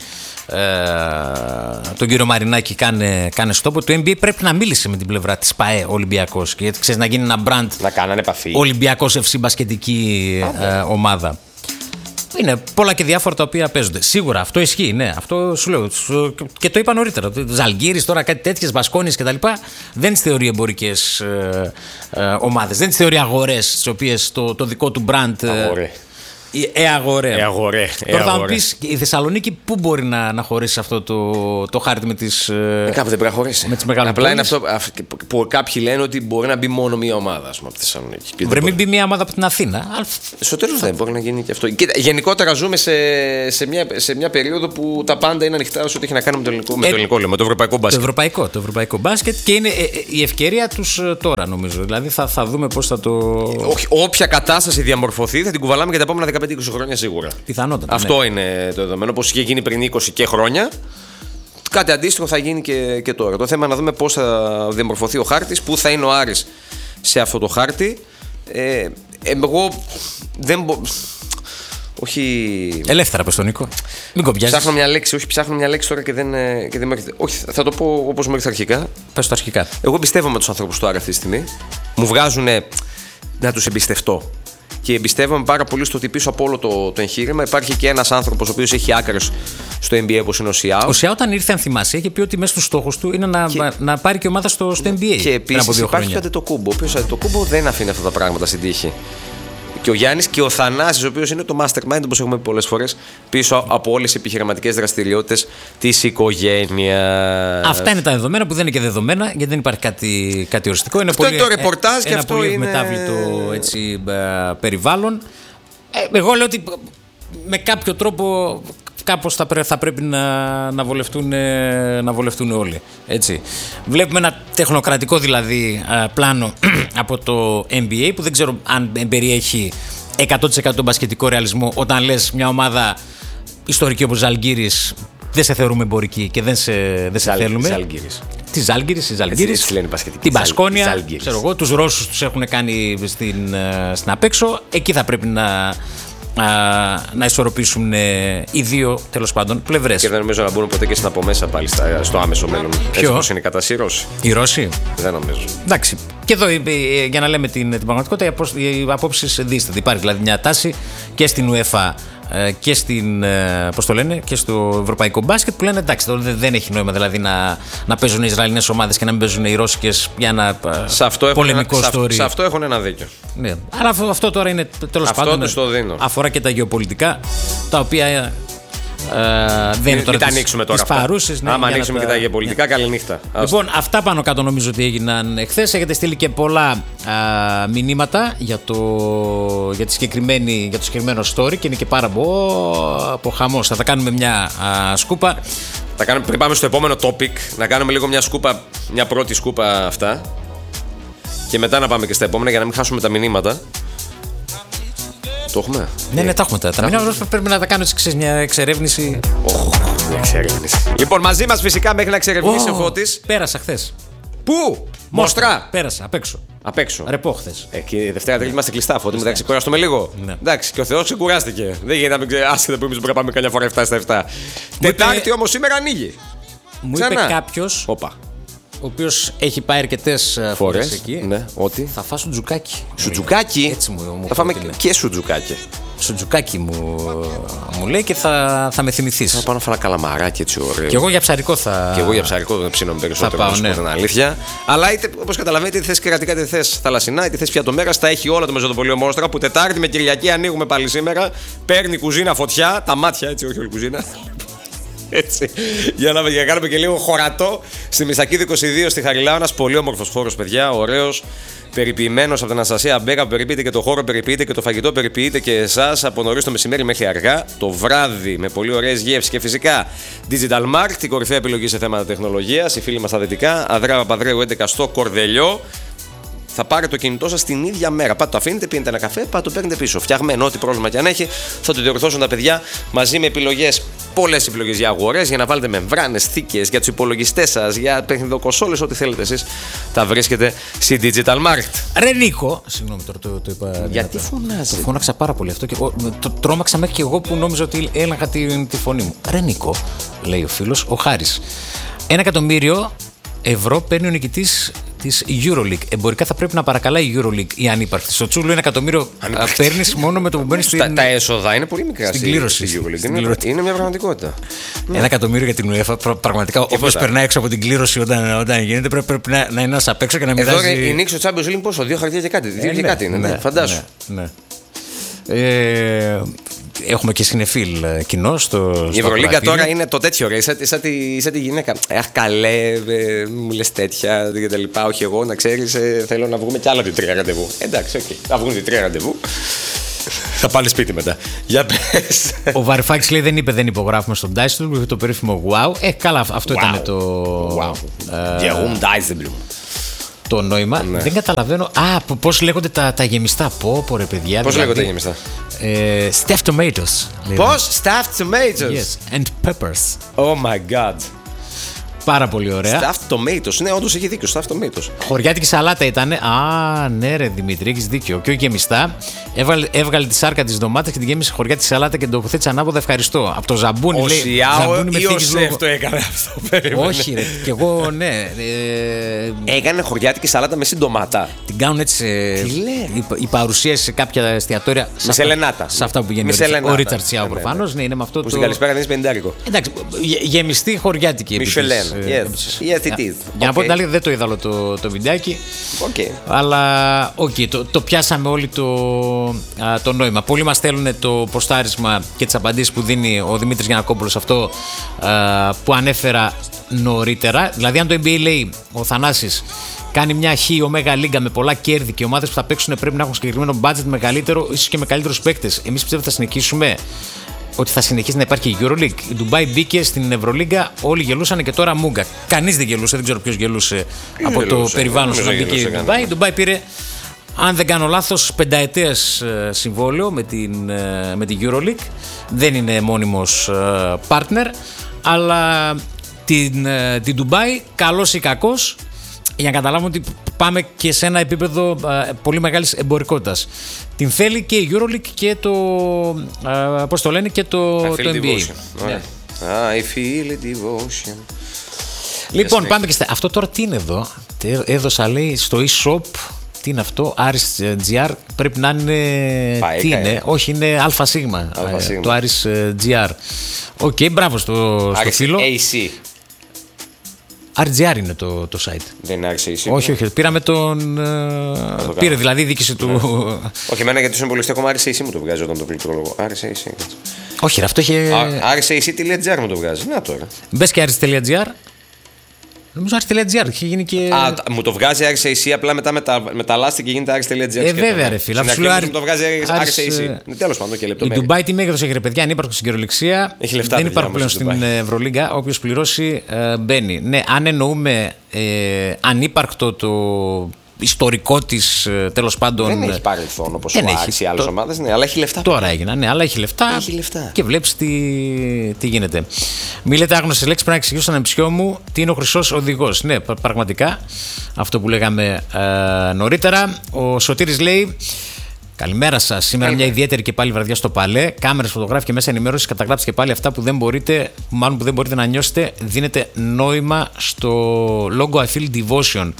τον κύριο Μαρινάκη, κάνε στόπο. Το NBA πρέπει να μίλησε με την πλευρά της ΠΑΕ Ολυμπιακός. Γιατί ξέρεις, να γίνει ένα brand. Να κάνανε επαφή. Ολυμπιακός FC μπασκετική ομάδα. Είναι πολλά και διάφορα τα οποία παίζονται. Σίγουρα αυτό ισχύει, ναι. Αυτό σου λέω. Και το είπα νωρίτερα. Ζαλγκύρης, τώρα κάτι τέτοιες, Μπασκόνιες κτλ. Δεν τις θεωρεί εμπορικές ομάδες. Δεν τις θεωρεί αγορές, τις οποίες το δικό του brand. Αγορέ. Τώρα θα μου αγορέ. πεις, η Θεσσαλονίκη πού μπορεί να χωρίσει αυτό το χάρτη με τις. Κάπου δεν πρέπει να χωρίσει. Με τις μεγαλοπόλεις. Απλά είναι αυτό που κάποιοι λένε ότι μπορεί να μπει μόνο μία ομάδα, ας πούμε, από τη Θεσσαλονίκη. Βρε, μην μπει μια ομάδα από την Αθήνα. Στο τέλος δεν μπορεί να γίνει και αυτό. Κοίτα, γενικότερα ζούμε σε μια περίοδο που τα πάντα είναι ανοιχτά όσο έχει να κάνει με το ευρωπαϊκό μπάσκετ. Το ευρωπαϊκό μπάσκετ και είναι η ευκαιρία τους τώρα, νομίζω. Δηλαδή θα δούμε πώς θα το. Όποια κατάσταση διαμορφωθεί θα την κουβαλάμε για τα επόμενα 15-20 χρόνια σίγουρα. Πιθανότατα. Αυτό είναι το δεδομένο. Όπως είχε γίνει πριν 20 και χρόνια, κάτι αντίστοιχο θα γίνει και τώρα. Το θέμα είναι να δούμε πώς θα διαμορφωθεί ο χάρτης, πού θα είναι ο Άρης σε αυτό το χάρτη. Εγώ δεν μπορώ. Όχι. Ελεύθερα, πες τον Νίκο. Μην κομπιάζεις. Ψάχνω μια λέξη τώρα και δεν μου έρχεται. Όχι, θα το πω όπως μου έρχεται αρχικά. Πες το αρχικά. Εγώ εμπιστεύομαι τους ανθρώπους του Άρη αυτή τη στιγμή. Μου βγάζουν να τους εμπιστευτώ. Και εμπιστεύομαι πάρα πολύ στο ότι πίσω από όλο το εγχείρημα υπάρχει και ένας άνθρωπος ο οποίος έχει άκρες στο NBA, όπως είναι ο Σιάου. Ο Σιάου, όταν ήρθε, αν θυμάσαι, είχε πει ότι μέσα στους στόχους του είναι να πάρει και ομάδα στο NBA. Και επίσης υπάρχει κάτι το Κούμπο, ο οποίος το Κούμπο δεν αφήνει αυτά τα πράγματα στην τύχη. Και ο Γιάννης και ο Θανάσης, ο οποίος είναι το mastermind, όπως έχουμε πει πολλές φορές, πίσω από όλες τις επιχειρηματικές δραστηριότητες της οικογένειας. Αυτά είναι τα δεδομένα που δεν είναι και δεδομένα, γιατί δεν υπάρχει κάτι οριστικό. Αυτό είναι το ρεπορτάζ και αυτό είναι. Ένα πολύ ευμετάβλητο περιβάλλον. Εγώ λέω ότι με κάποιο τρόπο κάπως θα πρέπει να βολευτούν όλοι. Έτσι. Βλέπουμε ένα τεχνοκρατικό δηλαδή πλάνο από το NBA που δεν ξέρω αν περιέχει 100% μπασκετικό ρεαλισμό όταν λες μια ομάδα ιστορική όπως Ζαλγκίρις δεν σε θεωρούμε εμπορική και δεν σε θέλουμε. Τη Ζάλγκιρις, την Μπασκόνια, ξέρω εγώ, τους Ρώσους τους έχουν κάνει στην απέξω. Εκεί θα πρέπει να ισορροπήσουν οι δύο, τέλος πάντων, πλευρές. Και δεν νομίζω να μπουν ποτέ και στην από μέσα πάλι στο άμεσο μέλλον. Έτσι όπως είναι η κατάσταση οι Ρώσοι. Οι Ρώσοι. Δεν νομίζω. Εντάξει. Και εδώ, για να λέμε την πραγματικότητα, οι απόψεις δίστανται. Υπάρχει δηλαδή μια τάση και στην UEFA και και στο ευρωπαϊκό μπάσκετ που λένε εντάξει, δεν έχει νόημα δηλαδή να παίζουν οι Ισραηλινές ομάδες και να μην παίζουν οι Ρώσικες για ένα πολεμικό story. Σε αυτό έχουν ένα δίκιο. Ναι. Αλλά αυτό τώρα είναι τέλος πάντων. Αφορά και τα γεωπολιτικά, τα οποία δεν είναι τώρα τα ανοίξουμε τώρα αυτά. Παρούσες, άμα ανοίξουμε και τα γεωπολιτικά, καληνύχτα. Λοιπόν, αυτά πάνω κάτω νομίζω ότι έγιναν εχθές. Έχετε στείλει και πολλά μηνύματα για το συγκεκριμένο story και είναι και πάρα από χαμός. Θα τα κάνουμε μια σκούπα. Πριν πάμε στο επόμενο topic, να κάνουμε λίγο μια πρώτη σκούπα αυτά. Και μετά να πάμε και στα επόμενα για να μην χάσουμε τα μηνύματα. Το έχουμε. Ναι, τα έχουμε τα μηνύματα. Πρέπει να τα κάνω μια εξερεύνηση. Μια εξερεύνηση. Λοιπόν, μαζί μας φυσικά μέχρι να εξερευνήσει ο Φώτης. Πέρασα χθες. Πού? Μόστρα. Πέρασα απ' έξω. Ρεπό χθες. Και Δευτέρα Τρίτη είμαστε κλειστά, Φώτη. Μετά ξεκουραστούμε λίγο. Ναι. Εντάξει, και ο Θεός ξεκουράστηκε. Δεν γίνεται να μην άσχετα που εμείς μπορούμε να πάμε καμιά φορά 7 στα 7. Τετάρτη όμως σήμερα ανοίγει. Μου είπε κάποιος. Ο οποίος έχει πάει αρκετές φορές εκεί. Ναι, ότι. Θα φας σουτζουκάκι. Σουτζουκάκι. Έτσι μου θα φάμε και σουτζουκάκι. Σουτζουκάκι μου λέει και θα με θυμηθείς. Θα πάω να φάω ένα καλαμαράκι έτσι ωραίο. Και εγώ για ψαρικό θα. Και εγώ για ψαρικό δεν ψήνομαι περισσότερο. Να σου πω την αλήθεια. Αλλά είτε όπως καταλαβαίνετε, είτε θες κερατικά, είτε θες θαλασσινά, είτε θες πιατομέρας. Τα έχει όλα το Μεζοδοπολείο Μόστρα που Τετάρτη με Κυριακή ανοίγουμε πάλι σήμερα. Παίρνει κουζίνα φωτιά, τα μάτια έτσι, όχι όλη κουζίνα. Έτσι. Για να κάνουμε και λίγο χωρατό στη Μισακίδη 22 στη Χαριλάου. Ένας πολύ όμορφος χώρος, παιδιά. Ωραίος. Περιποιημένος από την Αναστασία Μπέγα που περιποιείται και το χώρο, περιποιείται και το φαγητό, περιποιείται και εσάς από νωρίς το μεσημέρι μέχρι αργά το βράδυ με πολύ ωραίες γεύσεις. Και φυσικά Digital Mark, την κορυφαία επιλογή σε θέματα τεχνολογίας. Οι φίλοι μας στα δυτικά, Αδρέα Παπαδρέου 11 στο Κορδελιό. Θα πάρετε το κινητό σας την ίδια μέρα. Πάτε το αφήνετε, πίνετε ένα καφέ, πάτε το παίρνετε πίσω. Φτιαγμένο, ό,τι πρόβλημα και αν έχει, θα το διορθώσουν τα παιδιά μαζί με επιλογές. Πολλές επιλογές για αγορές, για να βάλετε μεμβράνες, θήκες, για τους υπολογιστές σας, για παιχνιδοκονσόλες, ό,τι θέλετε εσείς. Τα βρίσκετε στη Digital Markt. Ρε Νίκο, συγγνώμη τώρα το είπα. Γιατί φωνάζει? Το φώναξα πάρα πολύ αυτό και τρόμαξα μέχρι και εγώ που νόμιζα ότι έλεγα τη φωνή μου. Ρε Νίκο, λέει ο φίλος, ο Χάρης. 1 εκατομμύριο ευρώ παίρνει ο νικητής της EuroLeague. Εμπορικά θα πρέπει να παρακαλάει η EuroLeague η ανύπαρκτη. Στο Τσούλου 1 εκατομμύριο παίρνει μόνο με το που μπαίνει στην. Τα έσοδα είναι πολύ μικρά στην κλήρωση. Είναι μια πραγματικότητα. 1 εκατομμύριο για την UEFA. Πραγματικά, όπως περνάει έξω από την κλήρωση όταν γίνεται, πρέπει να είναι ένας απ' έξω και να μοιράζει. Εδώ η νίκη στο Champions League πόσο? 2 χαρτιά και κάτι. 2 και κάτι είναι. Φαντάσου. έχουμε και συνεφίλ κοινό στο. Η Ευρωλίγκα τώρα είναι το τέτοιο, ρε. Σαν τη γυναίκα. Αχ, καλέ, μου λες τέτοια και τα λοιπά. Όχι, εγώ να ξέρεις, θέλω να βγούμε κι άλλα 2-3 ραντεβού. Εντάξει, οκ. Θα βγουν 2-3 ραντεβού. Θα πάλι σπίτι μετά. Για πες. Ο Βαρουφάκης λέει δεν υπογράφουμε στον Dijsselbloem, το περίφημο wow. Καλά, αυτό ήταν το. Jeroen Dijsselbloem. Το νόημα. Ναι. Δεν καταλαβαίνω. Πώς λέγονται τα γεμιστά. Πω, ρε παιδιά. Πώς λέγονται τα γεμιστά. Stuffed tomatoes. Πώς? Stuffed tomatoes. Yes. And peppers. Oh my god. Πάρα πολύ ωραία. Stuffed tomatoes. Ναι, όντως έχει δίκιο. Stuffed tomatoes. Χωριάτικη σαλάτα ήταν. Ναι, ρε Δημήτρη, έχεις δίκιο. Και όχι γεμιστά. Έβγαλε τη σάρκα της ντομάτας και την γέμισε χωριάτικη σαλάτα και την τοποθέτησε ανάποδα. Ευχαριστώ. Από το ζαμπούνι λέει. Ζαμπούνι ή ο σεφ το έκανε αυτό. Όχι, ρε. Κι εγώ, ναι. Έκανε χωριάτικη σαλάτα με ντομάτα. Την κάνουν έτσι. Η παρουσία σε κάποια εστιατόρια. Με σελενάτα. Σε αυτά που πηγαίνει ο Ρίτσαρτ Σιάου προφανώς. Ναι, είναι με αυτό. Που στην καλησπέρα είναι 50. Εντάξει, γεμιστή χωριάτικη. Yes, it is. Για να πω την αλήθεια, δεν το είδα όλο το βιντεάκι. Αλλά το πιάσαμε όλοι το νόημα. Πολλοί μας στέλνουν το ποστάρισμα και τις απαντήσεις που δίνει ο Δημήτρης Γιαννακόπουλος, αυτό που ανέφερα νωρίτερα. Δηλαδή, αν το NBA λέει ο Θανάσης κάνει μια ωμέγα λίγκα με πολλά κέρδη και οι ομάδες που θα παίξουν πρέπει να έχουν συγκεκριμένο budget μεγαλύτερο, ίσως και με καλύτερους παίκτες. Εμείς πιστεύω ότι θα συνεχίσουμε. Ότι θα συνεχίσει να υπάρχει η EuroLeague. Η Ντουμπάι μπήκε στην Ευρωλίγκα, όλοι γελούσαν και τώρα μούγκα. Κανείς δεν γελούσε, δεν ξέρω ποιος γελούσε από το περιβάλλον σου να μπήκε η Ντουμπάι. Η Ντουμπάι πήρε, αν δεν κάνω λάθος, 5ετές συμβόλαιο με την EuroLeague. Δεν είναι μόνιμος partner, αλλά την Ντουμπάι, καλός ή κακός, για να καταλάβουμε ότι πάμε και σε ένα επίπεδο πολύ μεγάλης εμπορικότητας. Την θέλει και η EuroLeague και το. Πώς το λένε, και το NBA. Yeah. I feel a devotion. Λοιπόν, πάμε και στα. Αυτό τώρα τι είναι εδώ. Έδωσα, λέει, στο e-shop. Τι είναι αυτό, Aris GR. Πρέπει να είναι. Τι είναι, όχι, είναι ΑΣ. Το Aris GR. Οκ, μπράβο στο φίλο. AC. RGR είναι το site. Δεν είναι RCAC. Όχι. Πήραμε τον. Πήρε δηλαδή η διοίκηση του. Όχι, εμένα γιατί στον υπολογιστή ακόμα RCAC μου το βγάζει όταν το πληκτρολογώ. RCAC. Όχι, ρε, αυτό είχε. RCAC.gr μου το βγάζει. Να τώρα. Μπες και RCAC.gr. Νομίζω RCAC.gr έχει γίνει και. Μου το βγάζει RCAC, απλά μετά μεταλλάσσεται και γίνεται RCAC.gr. Βέβαια, ρε φίλε. Μου το βγάζει RCAC. Τέλος πάντων και λεπτομέρειες. Η Ντουμπάι τι μέγεθος έχει, ρε παιδιά, ανύπαρκτο στην κυριολεξία. Δεν υπάρχουν πλέον στην Ευρωλίγκα. Όποιος πληρώσει μπαίνει. Ναι, αν εννοούμε ανύπαρκτο το ιστορικό της, τέλος πάντων. Δεν έχει παρελθόν όπως ο Άρης ή άλλες ομάδες, ναι, αλλά έχει λεφτά. Τώρα έγιναν, ναι, αλλά έχει λεφτά. Και βλέπεις τι γίνεται. Μη λέτε άγνωστες λέξεις, πρέπει να εξηγήσω στον ανεψιό μου τι είναι ο χρυσός οδηγός. Ναι, πραγματικά αυτό που λέγαμε νωρίτερα. Ο Σωτήρης λέει. Καλημέρα σας. Σήμερα μια ιδιαίτερη και πάλι βραδιά στο Παλέ. Κάμερες, φωτογράφοι και μέσα ενημέρωση. Καταγράψτε και πάλι αυτά που δεν μπορείτε, μάλλον που δεν μπορείτε να νιώσετε. Δίνετε νόημα στο logo I feel devotion.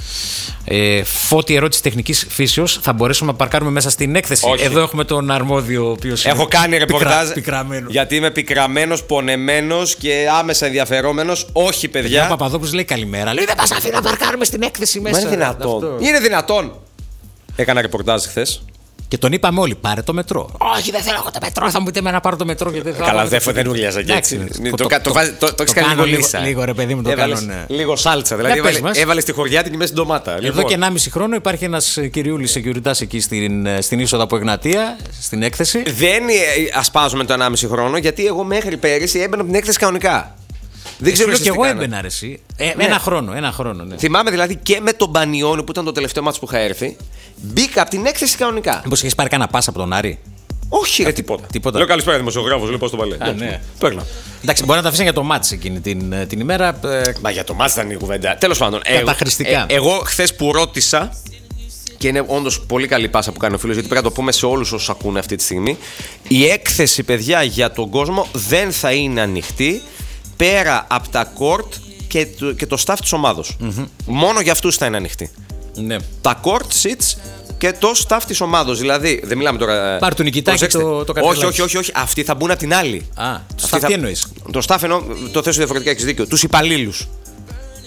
Φώτη, ερώτηση τεχνικής φύσεως. Θα μπορέσουμε να παρκάρουμε μέσα στην έκθεση. Όχι. Εδώ έχουμε τον αρμόδιο, ο οποίος έχω κάνει ρεπορτάζ. Πικραμένο. Γιατί είμαι πικραμένος, πονεμένος και άμεσα ενδιαφερόμενος. Όχι, παιδιά. Ο Παπαδόπουλος λέει καλημέρα. Λέει δεν μας αφήνει να παρκάρουμε στην έκθεση μέσα. Είναι δυνατόν. Έκανα ρεπορτάζ χθες. Και τον είπαμε όλοι, πάρε το μετρό. Όχι, δεν θέλω εγώ το μετρό. Θα μου πείτε εμένα να πάρω το μετρό. Καλά, δεν ουρλιάζα και έτσι. Το έχεις κάνει λίγο λύσα. Λίγο ρε παιδί μου, το κάνω. Λίγο σάλτσα. Δηλαδή έβαλε τη χωριάτικη μέσα στην ντομάτα. Εδώ και 1,5 χρόνο υπάρχει ένας κυριούλης securitas εκεί στην είσοδο από Εγνατία, στην έκθεση. Δεν ασπάζουμε το 1,5 χρόνο, γιατί εγώ μέχρι πέρυσι έμπαινα από την έκθεση κανονικά. Δεν ξέρω και εγώ έμπαινα αρέσει. Ένα χρόνο. Ναι. Θυμάμαι δηλαδή και με τον Μπανιόνι που ήταν το τελευταίο μάτσο που είχα έρθει. Μπήκα από την έκθεση κανονικά. Μήπως έχεις πάρει κανένα πάσα από τον Άρη? Όχι, ρε, τίποτα. Λέω καλησπέρα δημοσιογράφος, λέω πώς το παλέ. Ναι. Παίρνω. Εντάξει, μπορεί να τα αφήσει για το μάτς εκείνη την ημέρα. Μα για το μάτς ήταν η κουβέντα. Τέλος πάντων. Καταχρηστικά. Εγώ χθες που ρώτησα. Και είναι όντως πολύ καλή πάσα που κάνει ο φίλος, γιατί πρέπει να το πούμε σε όλους όσους ακούνε αυτή τη στιγμή. Η έκθεση, παιδιά, για τον κόσμο δεν θα είναι ανοιχτή πέρα από τα court και το staff της ομάδος. Μόνο για αυτούς θα είναι ανοιχτή. Ναι. Τα court seats και το staff της ομάδος. Δηλαδή, δεν μιλάμε τώρα. Πάρ' του Νικητάκη το καρτελάκι. Όχι. Αυτοί θα μπουν απ' την άλλη. Το staff τι εννοείς? Το staff εννοώ, το θέσω διαφορετικά, έχεις δίκιο. Τους υπαλλήλους.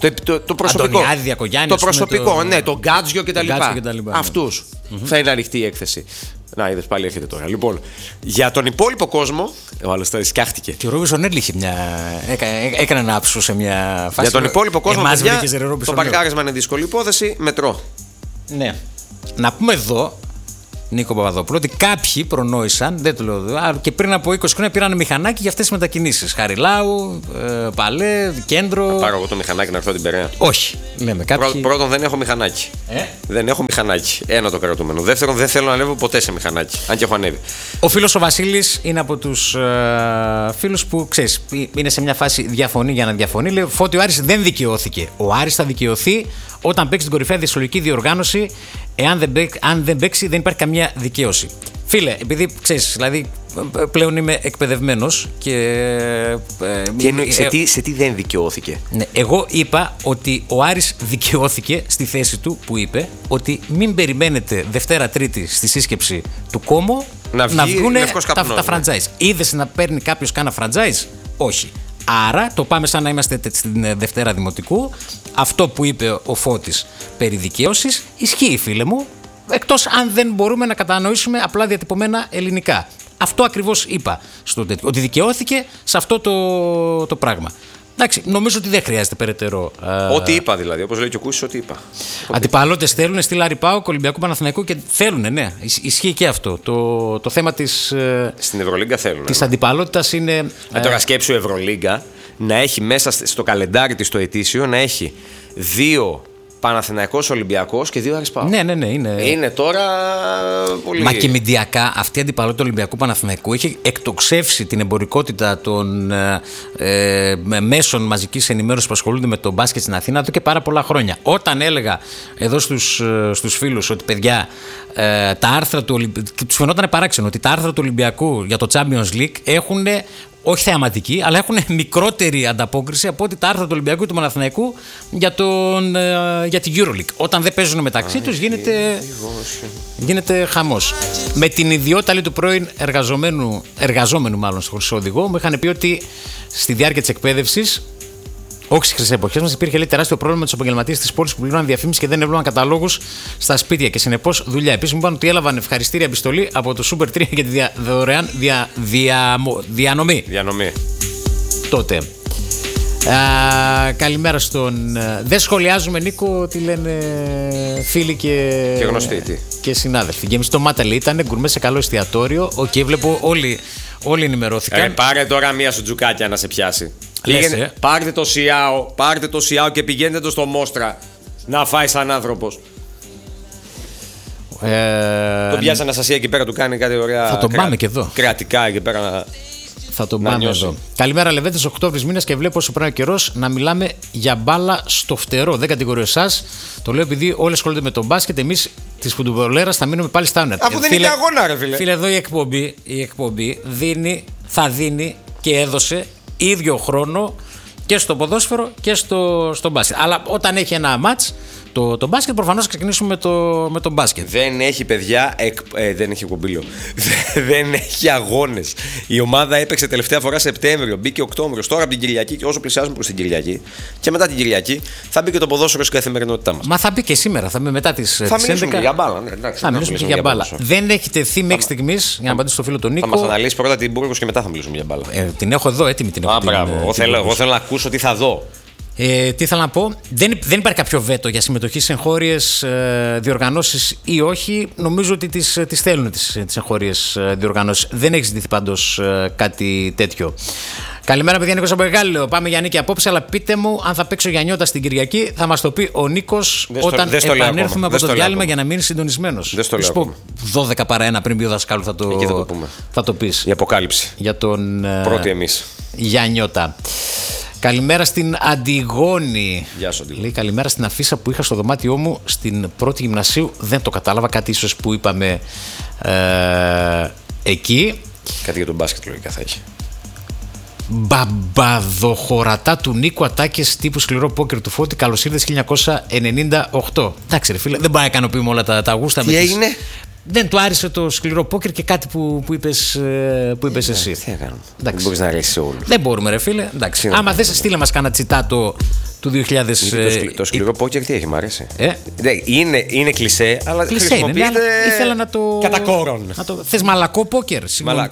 Το προσωπικό. Αντωνιάδη, Διακογιάννη. Το προσωπικό, ναι, το Γκάτζιο κτλ. Αυτούς θα είναι ανοιχτή η έκθεση. Να, είδες, πάλι έρχεται τώρα. Λοιπόν, για τον υπόλοιπο κόσμο. Ο άλλος τώρα σκιάχτηκε. Και ο Ρόμπινσον έκανε ένα άψο σε μια φάση. Για τον υπόλοιπο κόσμο, παιδιά, το παρκάρισμα είναι δύσκολη υπόθεση. Μετρό. Ναι. Να πούμε εδώ, Νίκο Παπαδόπουλο, ότι κάποιοι προνόησαν, δεν το λέω, και πριν από 20 χρόνια πήραν μηχανάκι για αυτές τις μετακινήσεις. Χαριλάου, Παλέ, κέντρο. Θα πάρω εγώ το μηχανάκι να έρθω την Περαία. Όχι. Λέμε κάποιοι. Πρώτον, δεν έχω μηχανάκι. Δεν έχω μηχανάκι. Ένα το κρατούμενο. Δεύτερον, δεν θέλω να ανέβω ποτέ σε μηχανάκι. Αν και έχω ανέβει. Ο φίλος ο Βασίλης είναι από τους φίλους που ξέρεις, είναι σε μια φάση διαφωνεί για να διαφωνεί. Λέει: Φώτη, ο Άρης δεν δικαιώθηκε. Ο Άρης θα δικαιωθεί όταν παίξει την κορυφαία διασυλλογική διοργάνωση. Αν δεν παίξει, δεν υπάρχει καμία δικαίωση. Φίλε, επειδή ξέρεις, δηλαδή πλέον είμαι εκπαιδευμένος και. Σε τι δεν δικαιώθηκε. Ναι, εγώ είπα ότι ο Άρης δικαιώθηκε στη θέση του που είπε ότι μην περιμένετε Δευτέρα-Τρίτη στη σύσκεψη του Κόμο να βγουν τα franchise. Είδες να παίρνει κάποιος κάνα franchise? Όχι. Άρα το πάμε σαν να είμαστε στην Δευτέρα Δημοτικού. Αυτό που είπε ο Φώτης περί δικαίωσης ισχύει, φίλε μου, εκτός αν δεν μπορούμε να κατανοήσουμε απλά διατυπωμένα ελληνικά. Αυτό ακριβώς είπα στο τέτοιο, ότι δικαιώθηκε σε αυτό το πράγμα. Εντάξει, νομίζω ότι δεν χρειάζεται περαιτέρω. Ό,τι είπα δηλαδή, όπως λέει και ο Κούσης, ό,τι είπα. Αντιπαλώτες θέλουν, στη Λάρη ΠΑΟΚ, Ολυμπιακού, Παναθηναϊκού και θέλουν, ναι. Ισχύει και αυτό. Το θέμα της. Στην Ευρωλίγκα θέλουν. Της αντιπαλότητας είναι. Τώρα σκέψου Ευρωλίγκα να έχει μέσα στο καλεντάρι της το ετήσιο να έχει 2 Παναθηναϊκός Ολυμπιακός και 2 Άρης ΠΑΟΚ. Ναι. Είναι τώρα πολύ. Μα και μηντιακά αυτή η αντιπαλότητα Ολυμπιακού Παναθηναϊκού έχει εκτοξεύσει την εμπορικότητα των μέσων μαζικής ενημέρωσης που ασχολούνται με τον μπάσκετ στην Αθήνα εδώ και πάρα πολλά χρόνια. Όταν έλεγα εδώ στους φίλους ότι παιδιά, τα άρθρα του Ολυμπιακού. Τους φαινόταν παράξενο ότι τα άρθρα του Ολυμπιακού για το Champions League έχουν. Όχι θεαματική, αλλά έχουν μικρότερη ανταπόκριση από ότι τα άρθρα του Ολυμπιακού και του Παναθηναϊκού για την EuroLeague. Όταν δεν παίζουν μεταξύ τους γίνεται χαμός. Με την ιδιότητα του πρώην εργαζόμενου μάλλον στο Χρυσό Οδηγό, μου είχαν πει ότι στη διάρκεια της εκπαίδευσης, όχι στις χρυσές εποχές μας, υπήρχε τεράστιο πρόβλημα με τους επαγγελματίες της πόλης που πληρώναν διαφήμιση και δεν έβλεπαν καταλόγους στα σπίτια και συνεπώς δουλειά. Επίσης μου είπαν ότι έλαβαν ευχαριστήρια επιστολή από το Super 3 για τη δωρεάν διανομή. Τότε. Καλημέρα στον. Δεν σχολιάζουμε, Νίκο, τι λένε φίλοι και γνωστοί και συνάδελφοι. Και εμείς το Μάταλι ήταν γκουρμέ σε καλό εστιατόριο. Οκ, βλέπω όλοι ενημερώθηκαν. Πάρε τώρα μία σουτζουκάκια να σε πιάσει. Πάρτε το Σιάο και πηγαίνετε το στο Μόστρα να φάει σαν άνθρωπος. Τον πιάσει Αναστασία εκεί πέρα, του κάνει κάτι ωραία. Θα τον πάμε και εδώ. Κρατικά εκεί πέρα να. Θα τον πάμε εδώ. Καλημέρα, Λεβέντες. Οκτώβρης μήνας και βλέπω όσο περνάει ο καιρός να μιλάμε για μπάλα στο φτερό. Δεν κατηγορώ εσάς. Το λέω επειδή όλοι ασχολούνται με τον μπάσκετ. Εμείς της φουντουμπολέρας θα μείνουμε πάλι στα όνερα. Αφού δεν είναι αγώνα, ρε φίλε. Φίλε, εδώ η εκπομπή θα δίνει και έδωσε ίδιο χρόνο και στο ποδόσφαιρο και στο μπάσκετ. Αλλά όταν έχει ένα μάτς το μπάσκετ, προφανώς θα ξεκινήσουμε με το μπάσκετ. Δεν έχει, παιδιά, δεν έχει κομπίλιο. Δεν έχει αγώνες. Η ομάδα έπαιξε τελευταία φορά Σεπτέμβριο, μπήκε Οκτώβριο. Τώρα από την Κυριακή, και όσο πλησιάζουμε προς την Κυριακή, και μετά την Κυριακή, θα μπει και το ποδόσφαιρο στην καθημερινότητά μας. Μα θα μπει και σήμερα, θα μπει μετά τις 11. Θα μιλήσουμε για μπάλα. Ναι, εντάξει, θα μιλήσουμε και για μπάλα. Δεν έχει τεθεί μέχρι στιγμής, για να απαντήσω στο φίλο τον Νίκο. Θα μας αναλύσει πρώτα την Μπούργος και μετά θα μιλήσουμε για μπάλα. Την έχω εδώ έτοιμη την έχω. Εγώ θέλω να ακούσω τι θα δω. Τι ήθελα να πω, δεν υπάρχει κάποιο βέτο για συμμετοχή σε εγχώριες διοργανώσεις ή όχι. Νομίζω ότι τις θέλουν τις εγχώριες διοργανώσεις. Δεν έχει ζητηθεί πάντως κάτι τέτοιο. Καλημέρα, παιδιά. Νίκος από Εγάλεο. Πάμε για νίκη απόψε, αλλά πείτε μου αν θα παίξει ο Γιαννιώτας στην Κυριακή. Θα μας το πει ο Νίκος όταν επανέλθουμε από το διάλειμμα για να μείνει συντονισμένος. Δεν στο λέω. Πω 12 παρά 1 πριν πει ο δασκάλου θα το πεις. Η αποκάλυψη. Για τον πρώτοι εμείς. Γιαννιώτα. Καλημέρα στην Αντιγόνη. Γεια σου, Αντιγόνη. Λέει καλημέρα στην αφίσα που είχα στο δωμάτιό μου στην πρώτη γυμνασίου. Δεν το κατάλαβα, κάτι ίσως που είπαμε εκεί. Κάτι για τον μπάσκετ λογικά θα έχει. Μπαμπαδοχωρατά του Νίκου, ατάκες τύπου σκληρό πόκερ του Φώτη. Καλώς ήρθες 1998. Εντάξει, ρε φίλε, δεν μπορεί να ικανοποιούμε όλα τα γούστα. Τι έγινε? Δεν του άρεσε το σκληρό πόκερ και κάτι που είπες εσύ. Τι να κάνουμε. Δεν μπορείς να αρέσει σε όλους. Δεν μπορούμε, ρε φίλε. Εντάξει. Άμα θες, στείλε μας κάνα τσιτάτο του 2000. Το σκληρό πόκερ τι έχει, μ' άρεσε. Ναι, Είναι κλισέ, αλλά χρησιμοποιείται. Ήθελα να το. Κατά κόρον. Θες μαλακό πόκερ, συγγνώμη.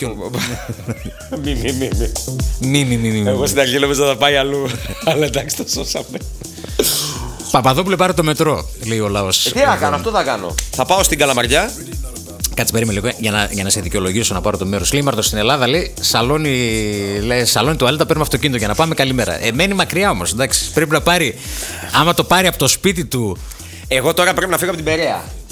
Μη. Εγώ στην αρχή νόμιζα θα πάει αλλού. Αλλά εντάξει, το σώσαμε. Παπαδόπουλε, πάρε το μετρό, λέει ο λαός. Τι θα κάνω, αυτό θα κάνω. Θα πάω στην Καλαμαριά. Κάτσε, περίμενε λίγο για να σε δικαιολογήσω να πάρω το μέρος. Λίμαρτο στην Ελλάδα λέει σαλόνι τουαλέτα, παίρνουμε αυτοκίνητο για να πάμε, καλημέρα. Μένει μακριά όμως, εντάξει. Πρέπει να πάρει, άμα το πάρει από το σπίτι του. Εγώ τώρα πρέπει να φύγω από την Περαία.